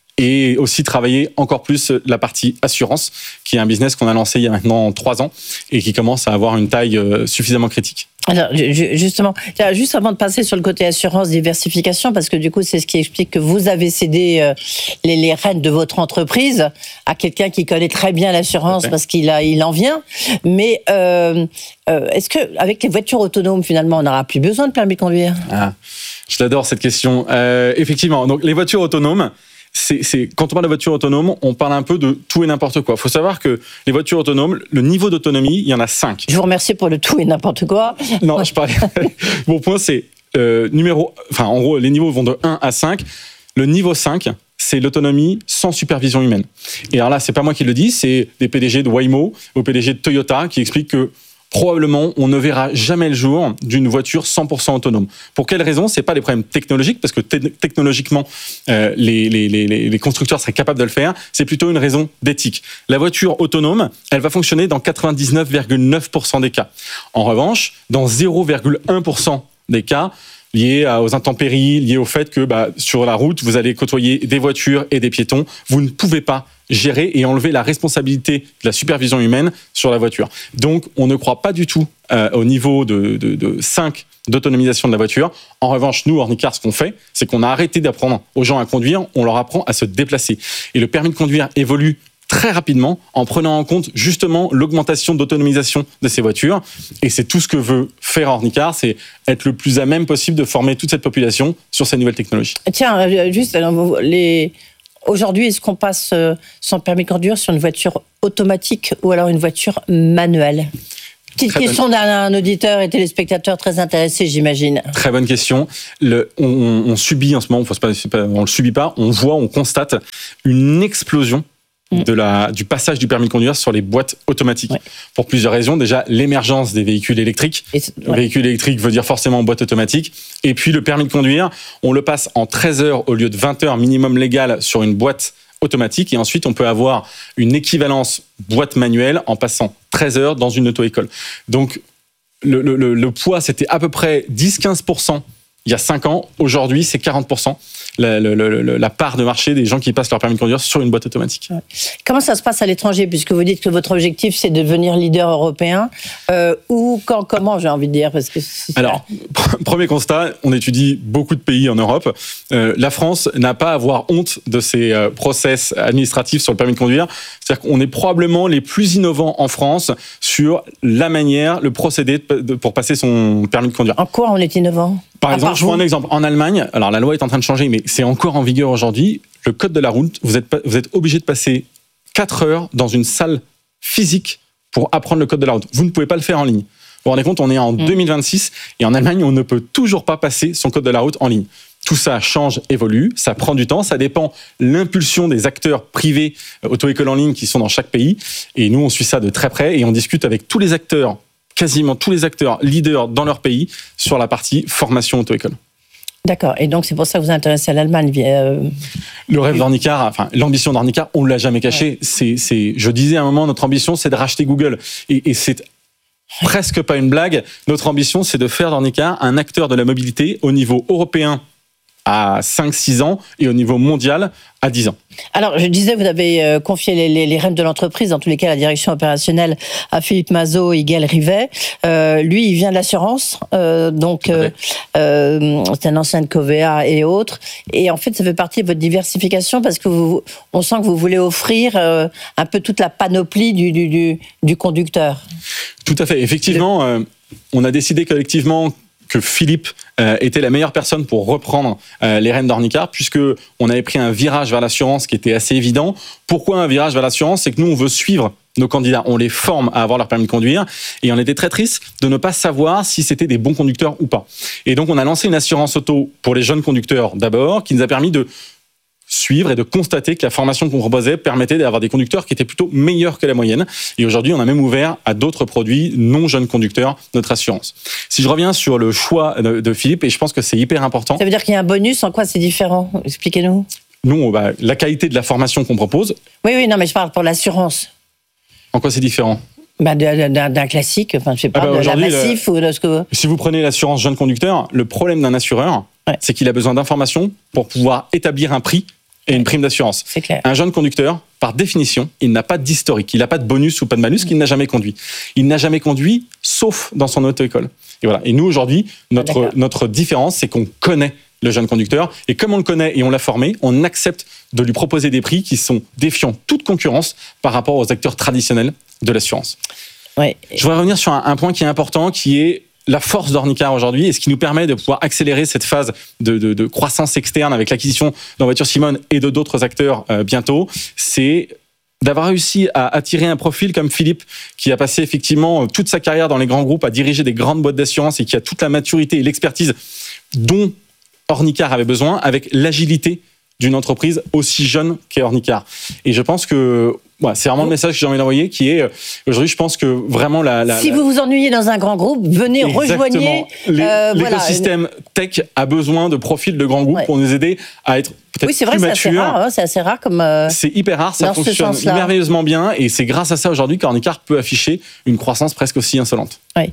et aussi travailler encore plus la partie assurance, qui est un business qu'on a lancé il y a maintenant trois ans et qui commence à avoir une taille suffisamment critique. Alors, justement, juste avant de passer sur le côté assurance, diversification, parce que du coup, c'est ce qui explique que vous avez cédé les, les rênes de votre entreprise à quelqu'un qui connaît très bien l'assurance, parce qu'il a, il en vient. Mais euh, euh, est-ce que avec les voitures autonomes, finalement, on n'aura plus besoin de permis de conduire ? Ah, je l'adore cette question. Euh, effectivement, donc les voitures autonomes. C'est, c'est, quand on parle de voitures autonomes, on parle un peu de tout et n'importe quoi. Il faut savoir que les voitures autonomes, le niveau d'autonomie, il y en a cinq. Je vous remercie pour le tout et n'importe quoi. Non, je parlais. Mon point, c'est euh, numéro. Enfin, en gros, les niveaux vont de un à cinq. Le niveau cinq, c'est l'autonomie sans supervision humaine. Et alors là, c'est pas moi qui le dis, c'est des P D G de Waymo ou P D G de Toyota qui expliquent que probablement, on ne verra jamais le jour d'une voiture cent pour cent autonome. Pour quelle raison ? C'est pas des problèmes technologiques, parce que te- technologiquement, euh, les, les, les, les constructeurs seraient capables de le faire. C'est plutôt une raison d'éthique. La voiture autonome, elle va fonctionner dans quatre-vingt-dix-neuf virgule neuf pour cent des cas. En revanche, dans zéro virgule un pour cent des cas, liées à, aux intempéries, liées au fait que bah, sur la route, vous allez côtoyer des voitures et des piétons. Vous ne pouvez pas gérer et enlever la responsabilité de la supervision humaine sur la voiture. Donc, on ne croit pas du tout euh, au niveau de, de, de cinq d'autonomisation de la voiture. En revanche, nous, Ornicar, ce qu'on fait, c'est qu'on a arrêté d'apprendre aux gens à conduire, on leur apprend à se déplacer. Et le permis de conduire évolue très rapidement en prenant en compte justement l'augmentation d'autonomisation de ces voitures. Et c'est tout ce que veut faire Ornicar, c'est être le plus à même possible de former toute cette population sur ces nouvelles technologies. Tiens, juste, les... aujourd'hui, est-ce qu'on passe son permis de conduire sur une voiture automatique ou alors une voiture manuelle ? Petite très question bonne... d'un auditeur et téléspectateur très intéressé, j'imagine. Très bonne question. Le, on, on subit en ce moment, on ne le subit pas, on voit, on constate une explosion de la, du passage du permis de conduire sur les boîtes automatiques. Ouais. Pour plusieurs raisons. Déjà, l'émergence des véhicules électriques. Et ouais. Véhicule électrique veut dire forcément boîte automatique. Et puis, le permis de conduire, on le passe en treize heures au lieu de vingt heures minimum légal sur une boîte automatique. Et ensuite, on peut avoir une équivalence boîte manuelle en passant treize heures dans une auto-école. Donc, le, le, le, le poids, c'était à peu près dix à quinze pour cent il y a cinq ans. Aujourd'hui, c'est quarante pour cent. La, la, la, la part de marché des gens qui passent leur permis de conduire sur une boîte automatique. Comment ça se passe à l'étranger, puisque vous dites que votre objectif c'est de devenir leader européen, euh, ou quand, comment, j'ai envie de dire, parce que c'est... Alors, premier constat, on étudie beaucoup de pays en Europe. Euh, la France n'a pas à avoir honte de ses euh, process administratifs sur le permis de conduire. C'est-à-dire qu'on est probablement les plus innovants en France sur la manière, le procédé de, de, pour passer son permis de conduire. En quoi on est innovant ? Par exemple, je prends un exemple. En Allemagne, alors la loi est en train de changer, mais c'est encore en vigueur aujourd'hui. Le code de la route, vous êtes, vous êtes obligé de passer quatre heures dans une salle physique pour apprendre le code de la route. Vous ne pouvez pas le faire en ligne. Vous vous rendez compte, on est en mmh. deux mille vingt-six et en Allemagne, on ne peut toujours pas passer son code de la route en ligne. Tout ça change, évolue, ça prend du temps, ça dépend de l'impulsion des acteurs privés auto-écoles en ligne qui sont dans chaque pays. Et nous, on suit ça de très près et on discute avec tous les acteurs, quasiment tous les acteurs leaders dans leur pays sur la partie formation auto-école. D'accord. Et donc, c'est pour ça que vous vous intéressez à l'Allemagne. Euh... Le rêve d'Ornicar, enfin, l'ambition d'Ornicar, on ne l'a jamais caché. Ouais. C'est, c'est, je disais à un moment, notre ambition, c'est de racheter Google. Et, et c'est presque pas une blague. Notre ambition, c'est de faire d'Ornicar un acteur de la mobilité au niveau européen à cinq à six ans et au niveau mondial à dix ans. Alors, je disais, vous avez confié les, les, les rênes de l'entreprise, dans tous les cas, la direction opérationnelle à Philippe Mazot et Gaël Rivet. Euh, lui, il vient de l'assurance, euh, donc euh, euh, c'est un ancien de Covea et autres. Et en fait, ça fait partie de votre diversification parce que vous, on sent que vous voulez offrir euh, un peu toute la panoplie du, du, du, du conducteur. Tout à fait. Effectivement, euh, on a décidé collectivement que Philippe euh, était la meilleure personne pour reprendre euh, les rênes d'Ornicar, puisque on avait pris un virage vers l'assurance qui était assez évident. Pourquoi un virage vers l'assurance ? C'est que nous, on veut suivre nos candidats, on les forme à avoir leur permis de conduire, et on était très triste de ne pas savoir si c'était des bons conducteurs ou pas. Et donc, on a lancé une assurance auto pour les jeunes conducteurs d'abord, qui nous a permis de suivre et de constater que la formation qu'on proposait permettait d'avoir des conducteurs qui étaient plutôt meilleurs que la moyenne. Et aujourd'hui, on a même ouvert à d'autres produits non jeunes conducteurs notre assurance. Si je reviens sur le choix de, de Philippe, et je pense que c'est hyper important. Ça veut dire qu'il y a un bonus, en quoi c'est différent ? Expliquez-nous. Nous, bah, la qualité de la formation qu'on propose. Oui, oui, non, mais je parle pour l'assurance. En quoi c'est différent ? Bah, d'un, d'un classique, enfin, je sais pas, ah bah, de la massif le, ou de ce que... Si vous prenez l'assurance jeune conducteur, le problème d'un assureur, ouais. c'est qu'il a besoin d'informations pour pouvoir établir un prix et une prime d'assurance. C'est clair. Un jeune conducteur, par définition, il n'a pas d'historique, il n'a pas de bonus ou pas de malus, mmh. qu'il n'a jamais conduit. Il n'a jamais conduit, sauf dans son auto-école. Et voilà. Et nous, aujourd'hui, notre, notre différence, c'est qu'on connaît le jeune conducteur, et comme on le connaît et on l'a formé, on accepte de lui proposer des prix qui sont défiant toute concurrence par rapport aux acteurs traditionnels de l'assurance. Ouais. Je voudrais revenir sur un, un point qui est important, qui est la force d'Ornicar aujourd'hui et ce qui nous permet de pouvoir accélérer cette phase de, de, de croissance externe avec l'acquisition d'Envoiture Simone et de d'autres acteurs euh, bientôt, c'est d'avoir réussi à attirer un profil comme Philippe, qui a passé effectivement toute sa carrière dans les grands groupes, à diriger des grandes boîtes d'assurance et qui a toute la maturité et l'expertise dont Ornicar avait besoin, avec l'agilité d'une entreprise aussi jeune qu'est Ornicar. Et je pense que ouais, c'est vraiment le message que j'ai envie d'envoyer, qui est, aujourd'hui, je pense que vraiment la... la si la... vous vous ennuyez dans un grand groupe, venez, Exactement. rejoignez... Les, euh, l'écosystème voilà. tech a besoin de profils de grands groupes ouais. pour nous aider à être peut-être oui, c'est vrai, plus c'est matures. Assez rare, hein, c'est assez rare comme... Euh, c'est hyper rare, ça fonctionne merveilleusement bien, et c'est grâce à ça aujourd'hui qu'Ornicar peut afficher une croissance presque aussi insolente. Oui.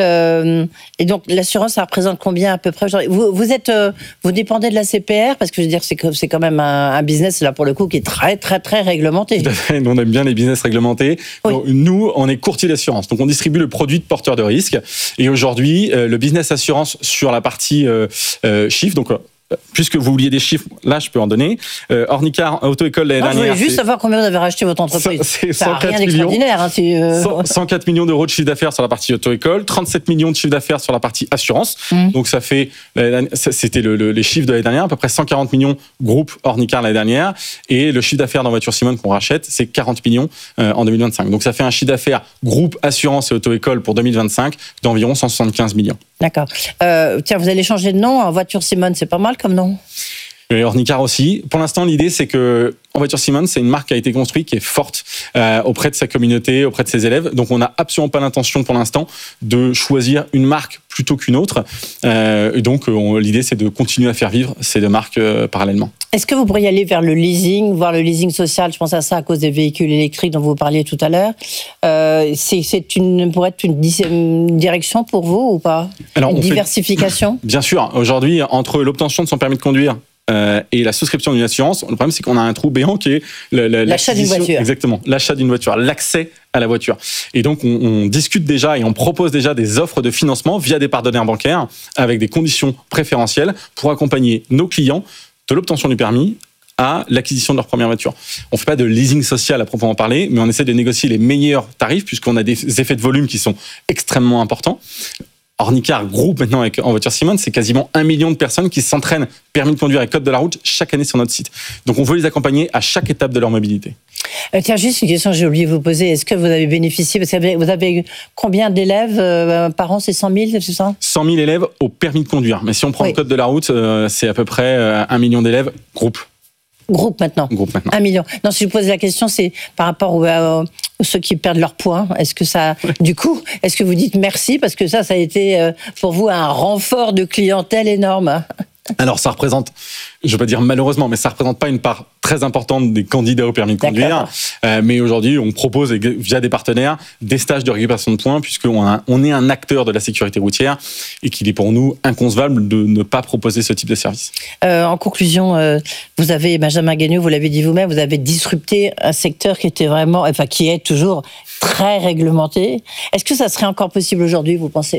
Le, et donc l'assurance, ça représente combien à peu près aujourd'hui ? Vous, vous êtes, euh, vous dépendez de la C P R parce que je veux dire, c'est que c'est quand même un, un business là pour le coup qui est très très très réglementé. Tout à fait. Nous, on aime bien les business réglementés. Oui. Donc, nous, on est courtier d'assurance, donc on distribue le produit de porteur de risque. Et aujourd'hui, euh, le business assurance sur la partie euh, euh, chiffre, donc euh, puisque vous vouliez des chiffres, là, je peux en donner. Euh, Ornicar Auto-École l'année non, dernière. Je voulais juste c'est... savoir combien vous avez racheté votre entreprise. C'est ça n'a cent quatre rien d'extraordinaire. Hein, si, euh... cent quatre millions d'euros de chiffre d'affaires sur la partie auto-école, trente-sept millions de chiffre d'affaires sur la partie assurance. Mmh. Donc ça fait, c'était le, le, les chiffres de l'année dernière, à peu près cent quarante millions groupe Ornicar l'année dernière. Et le chiffre d'affaires dans Voiture Simone qu'on rachète, c'est quarante millions euh, en deux mille vingt-cinq. Donc ça fait un chiffre d'affaires groupe assurance et auto-école pour deux mille vingt-cinq d'environ cent soixante-quinze millions. D'accord. Euh, tiens, vous allez changer de nom en Voiture Simone, c'est pas mal comme nom. Et Ornicar aussi. Pour l'instant, l'idée, c'est que en Voiture Simone, c'est une marque qui a été construite, qui est forte euh, auprès de sa communauté, auprès de ses élèves. Donc, on n'a absolument pas l'intention pour l'instant de choisir une marque plutôt qu'une autre. Euh, et donc, on, l'idée, c'est de continuer à faire vivre ces deux marques euh, parallèlement. Est-ce que vous pourriez aller vers le leasing, voir le leasing social ? Je pense à ça à cause des véhicules électriques dont vous parliez tout à l'heure. Euh, c'est, c'est une, pourrait être une, une direction pour vous ou pas ? Alors, une diversification ? Fait, bien sûr. Aujourd'hui, entre l'obtention de son permis de conduire Euh, et la souscription d'une assurance, le problème c'est qu'on a un trou béant qui est le, le, l'achat d'une voiture. Exactement, l'achat d'une voiture, l'accès à la voiture. Et donc on, on discute déjà et on propose déjà des offres de financement via des partenaires bancaires avec des conditions préférentielles pour accompagner nos clients de l'obtention du permis à l'acquisition de leur première voiture. On ne fait pas de leasing social à proprement parler, mais on essaie de négocier les meilleurs tarifs puisqu'on a des effets de volume qui sont extrêmement importants. Ornicar groupe maintenant avec, en Voiture Simone, c'est quasiment un million de personnes qui s'entraînent permis de conduire et code de la route chaque année sur notre site. Donc on veut les accompagner à chaque étape de leur mobilité. Euh, tiens, juste une question, j'ai oublié de vous poser. Est-ce que vous avez bénéficié, parce que vous avez combien d'élèves euh, par an, c'est cent mille, c'est ça ? cent mille élèves au permis de conduire. Mais si on prend oui. le code de la route, euh, c'est à peu près euh, un million d'élèves groupe. Groupe maintenant. Groupe maintenant. Un million. Non, si je vous pose la question, c'est par rapport aux, euh, ceux qui perdent leur points. Est-ce que ça, du coup, est-ce que vous dites merci parce que ça, ça a été euh, pour vous un renfort de clientèle énorme ? Alors, ça représente, je ne veux pas dire malheureusement, mais ça ne représente pas une part très importante des candidats au permis de conduire. Euh, mais aujourd'hui, on propose, via des partenaires, des stages de récupération de points, puisqu'on a, on est un acteur de la sécurité routière et qu'il est pour nous inconcevable de ne pas proposer ce type de service. Euh, en conclusion, euh, vous avez, Benjamin Gagnon, vous l'avez dit vous-même, vous avez disrupté un secteur qui était vraiment, enfin, qui est toujours très réglementé. Est-ce que ça serait encore possible aujourd'hui, vous pensez ?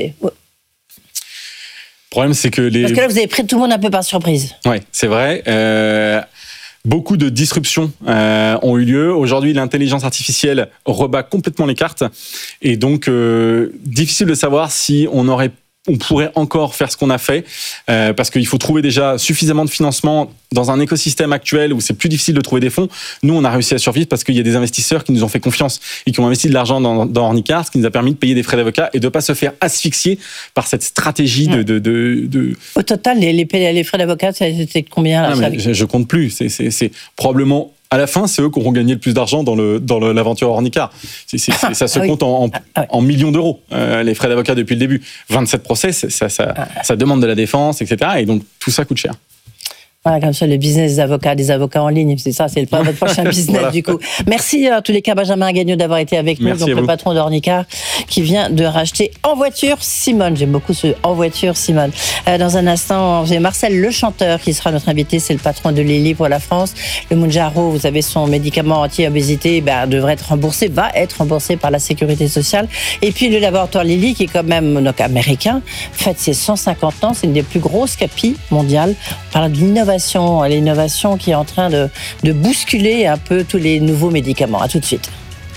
Le problème, c'est que les... Parce que là, vous avez pris tout le monde un peu par surprise. Oui, c'est vrai. Euh, beaucoup de disruptions euh, ont eu lieu. Aujourd'hui, l'intelligence artificielle rebat complètement les cartes. Et donc, euh, difficile de savoir si on aurait on pourrait encore faire ce qu'on a fait, euh, parce qu'il faut trouver déjà suffisamment de financement dans un écosystème actuel où c'est plus difficile de trouver des fonds. Nous, on a réussi à survivre parce qu'il y a des investisseurs qui nous ont fait confiance et qui ont investi de l'argent dans, dans Ornicar, ce qui nous a permis de payer des frais d'avocat et de ne pas se faire asphyxier par cette stratégie de... de, de, de... Au total, les, les, les frais d'avocat, c'était combien là, non, mais je, je compte plus. C'est, c'est, c'est probablement... À la fin, c'est eux qui auront gagné le plus d'argent dans, le, dans le, l'aventure Ornicar. C'est, c'est, c'est, ça se ah, compte oui. en, en, ah, oui. en millions d'euros, euh, les frais d'avocat depuis le début. vingt-sept procès, ça, ça, ah. ça demande de la défense, et cetera. Et donc, tout ça coûte cher. Voilà, comme ça, le business des avocats, des avocats en ligne, c'est ça, c'est le, votre prochain business voilà. du coup. Merci en tous les cas, Benjamin Gagnon, d'avoir été avec nous, Merci donc le patron d'Ornicar, qui vient de racheter En Voiture Simone. J'aime beaucoup ce En Voiture Simone. Euh, dans un instant, j'ai Marcel le chanteur qui sera notre invité, c'est le patron de Lilly pour la France. Le Mounjaro, vous avez son médicament anti-obésité, ben, devrait être remboursé, va être remboursé par la Sécurité sociale. Et puis le laboratoire Lilly, qui est quand même donc américain, fête ses cent cinquante ans, c'est une des plus grosses capis mondiales. On parle de l'innovation. L'innovation qui est en train de, de bousculer un peu tous les nouveaux médicaments. À tout de suite.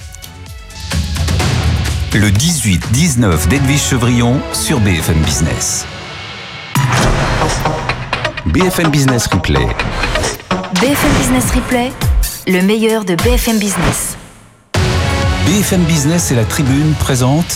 Le dix-huit dix-neuf d'Edwige Chevrillon sur B F M Business. B F M Business Replay. B F M Business Replay, le meilleur de B F M Business. B F M Business et la Tribune présentent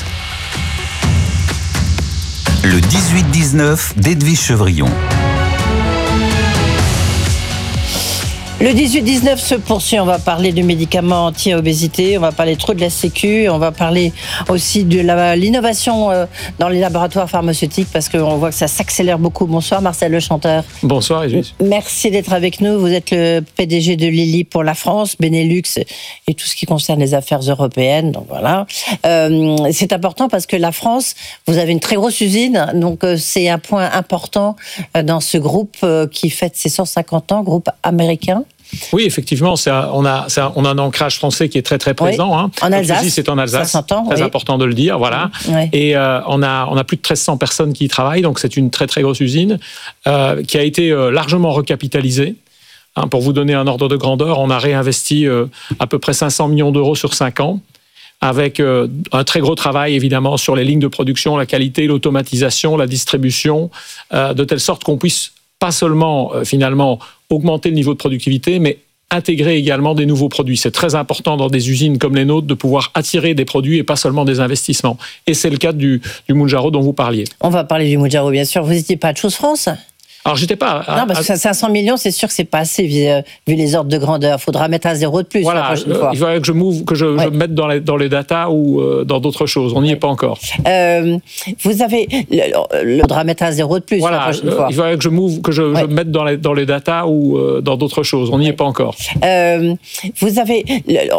le dix-huit dix-neuf d'Edwige Chevrillon. Le dix-huit dix-neuf se poursuit. On va parler de médicaments anti-obésité, on va parler trop de la Sécu, on va parler aussi de la, l'innovation dans les laboratoires pharmaceutiques parce qu'on voit que ça s'accélère beaucoup. Bonsoir Marcel Le Chanteur. Bonsoir Régis. Merci d'être avec nous. Vous êtes le P D G de Lilly pour la France, Benelux et tout ce qui concerne les affaires européennes. Donc voilà. Euh, c'est important parce que la France, vous avez une très grosse usine, donc c'est un point important dans ce groupe qui fête ses cent cinquante ans, groupe américain. Oui, effectivement, c'est un, on, a, c'est un, on a un ancrage français qui est très très présent. Oui. Hein. En Alsace. Ici, c'est en Alsace. ça s'entend, très oui. important de le dire, voilà. Oui. Et euh, on a on a plus de treize cents personnes qui y travaillent, donc c'est une très très grosse usine euh, qui a été euh, largement recapitalisée. Hein, pour vous donner un ordre de grandeur, on a réinvesti euh, à peu près cinq cents millions d'euros sur cinq ans. Avec euh, un très gros travail, évidemment, sur les lignes de production, la qualité, l'automatisation, la distribution, euh, de telle sorte qu'on puisse pas seulement, euh, finalement, augmenter le niveau de productivité, mais intégrer également des nouveaux produits. C'est très important dans des usines comme les nôtres de pouvoir attirer des produits et pas seulement des investissements. Et c'est le cas du, du Mounjaro dont vous parliez. On va parler du Mounjaro, bien sûr. Vous n'étiez pas à Chose France ? Alors, j'étais pas... À, non, parce que cinq cents millions, c'est sûr que c'est pas assez, vu, vu les ordres de grandeur. Il faudra mettre un zéro de plus voilà, la prochaine euh, fois. Il faudrait que je, move, que je, ouais. je mette dans les, dans les datas ou euh, dans d'autres choses. On n'y ouais. est pas encore. Euh, vous avez... Il faudra mettre un zéro de plus voilà, la prochaine euh, fois. Il faudrait que je, move, que je, ouais. je mette dans les, dans les datas ou euh, dans d'autres choses. On n'y ouais. est pas encore. Euh, vous avez...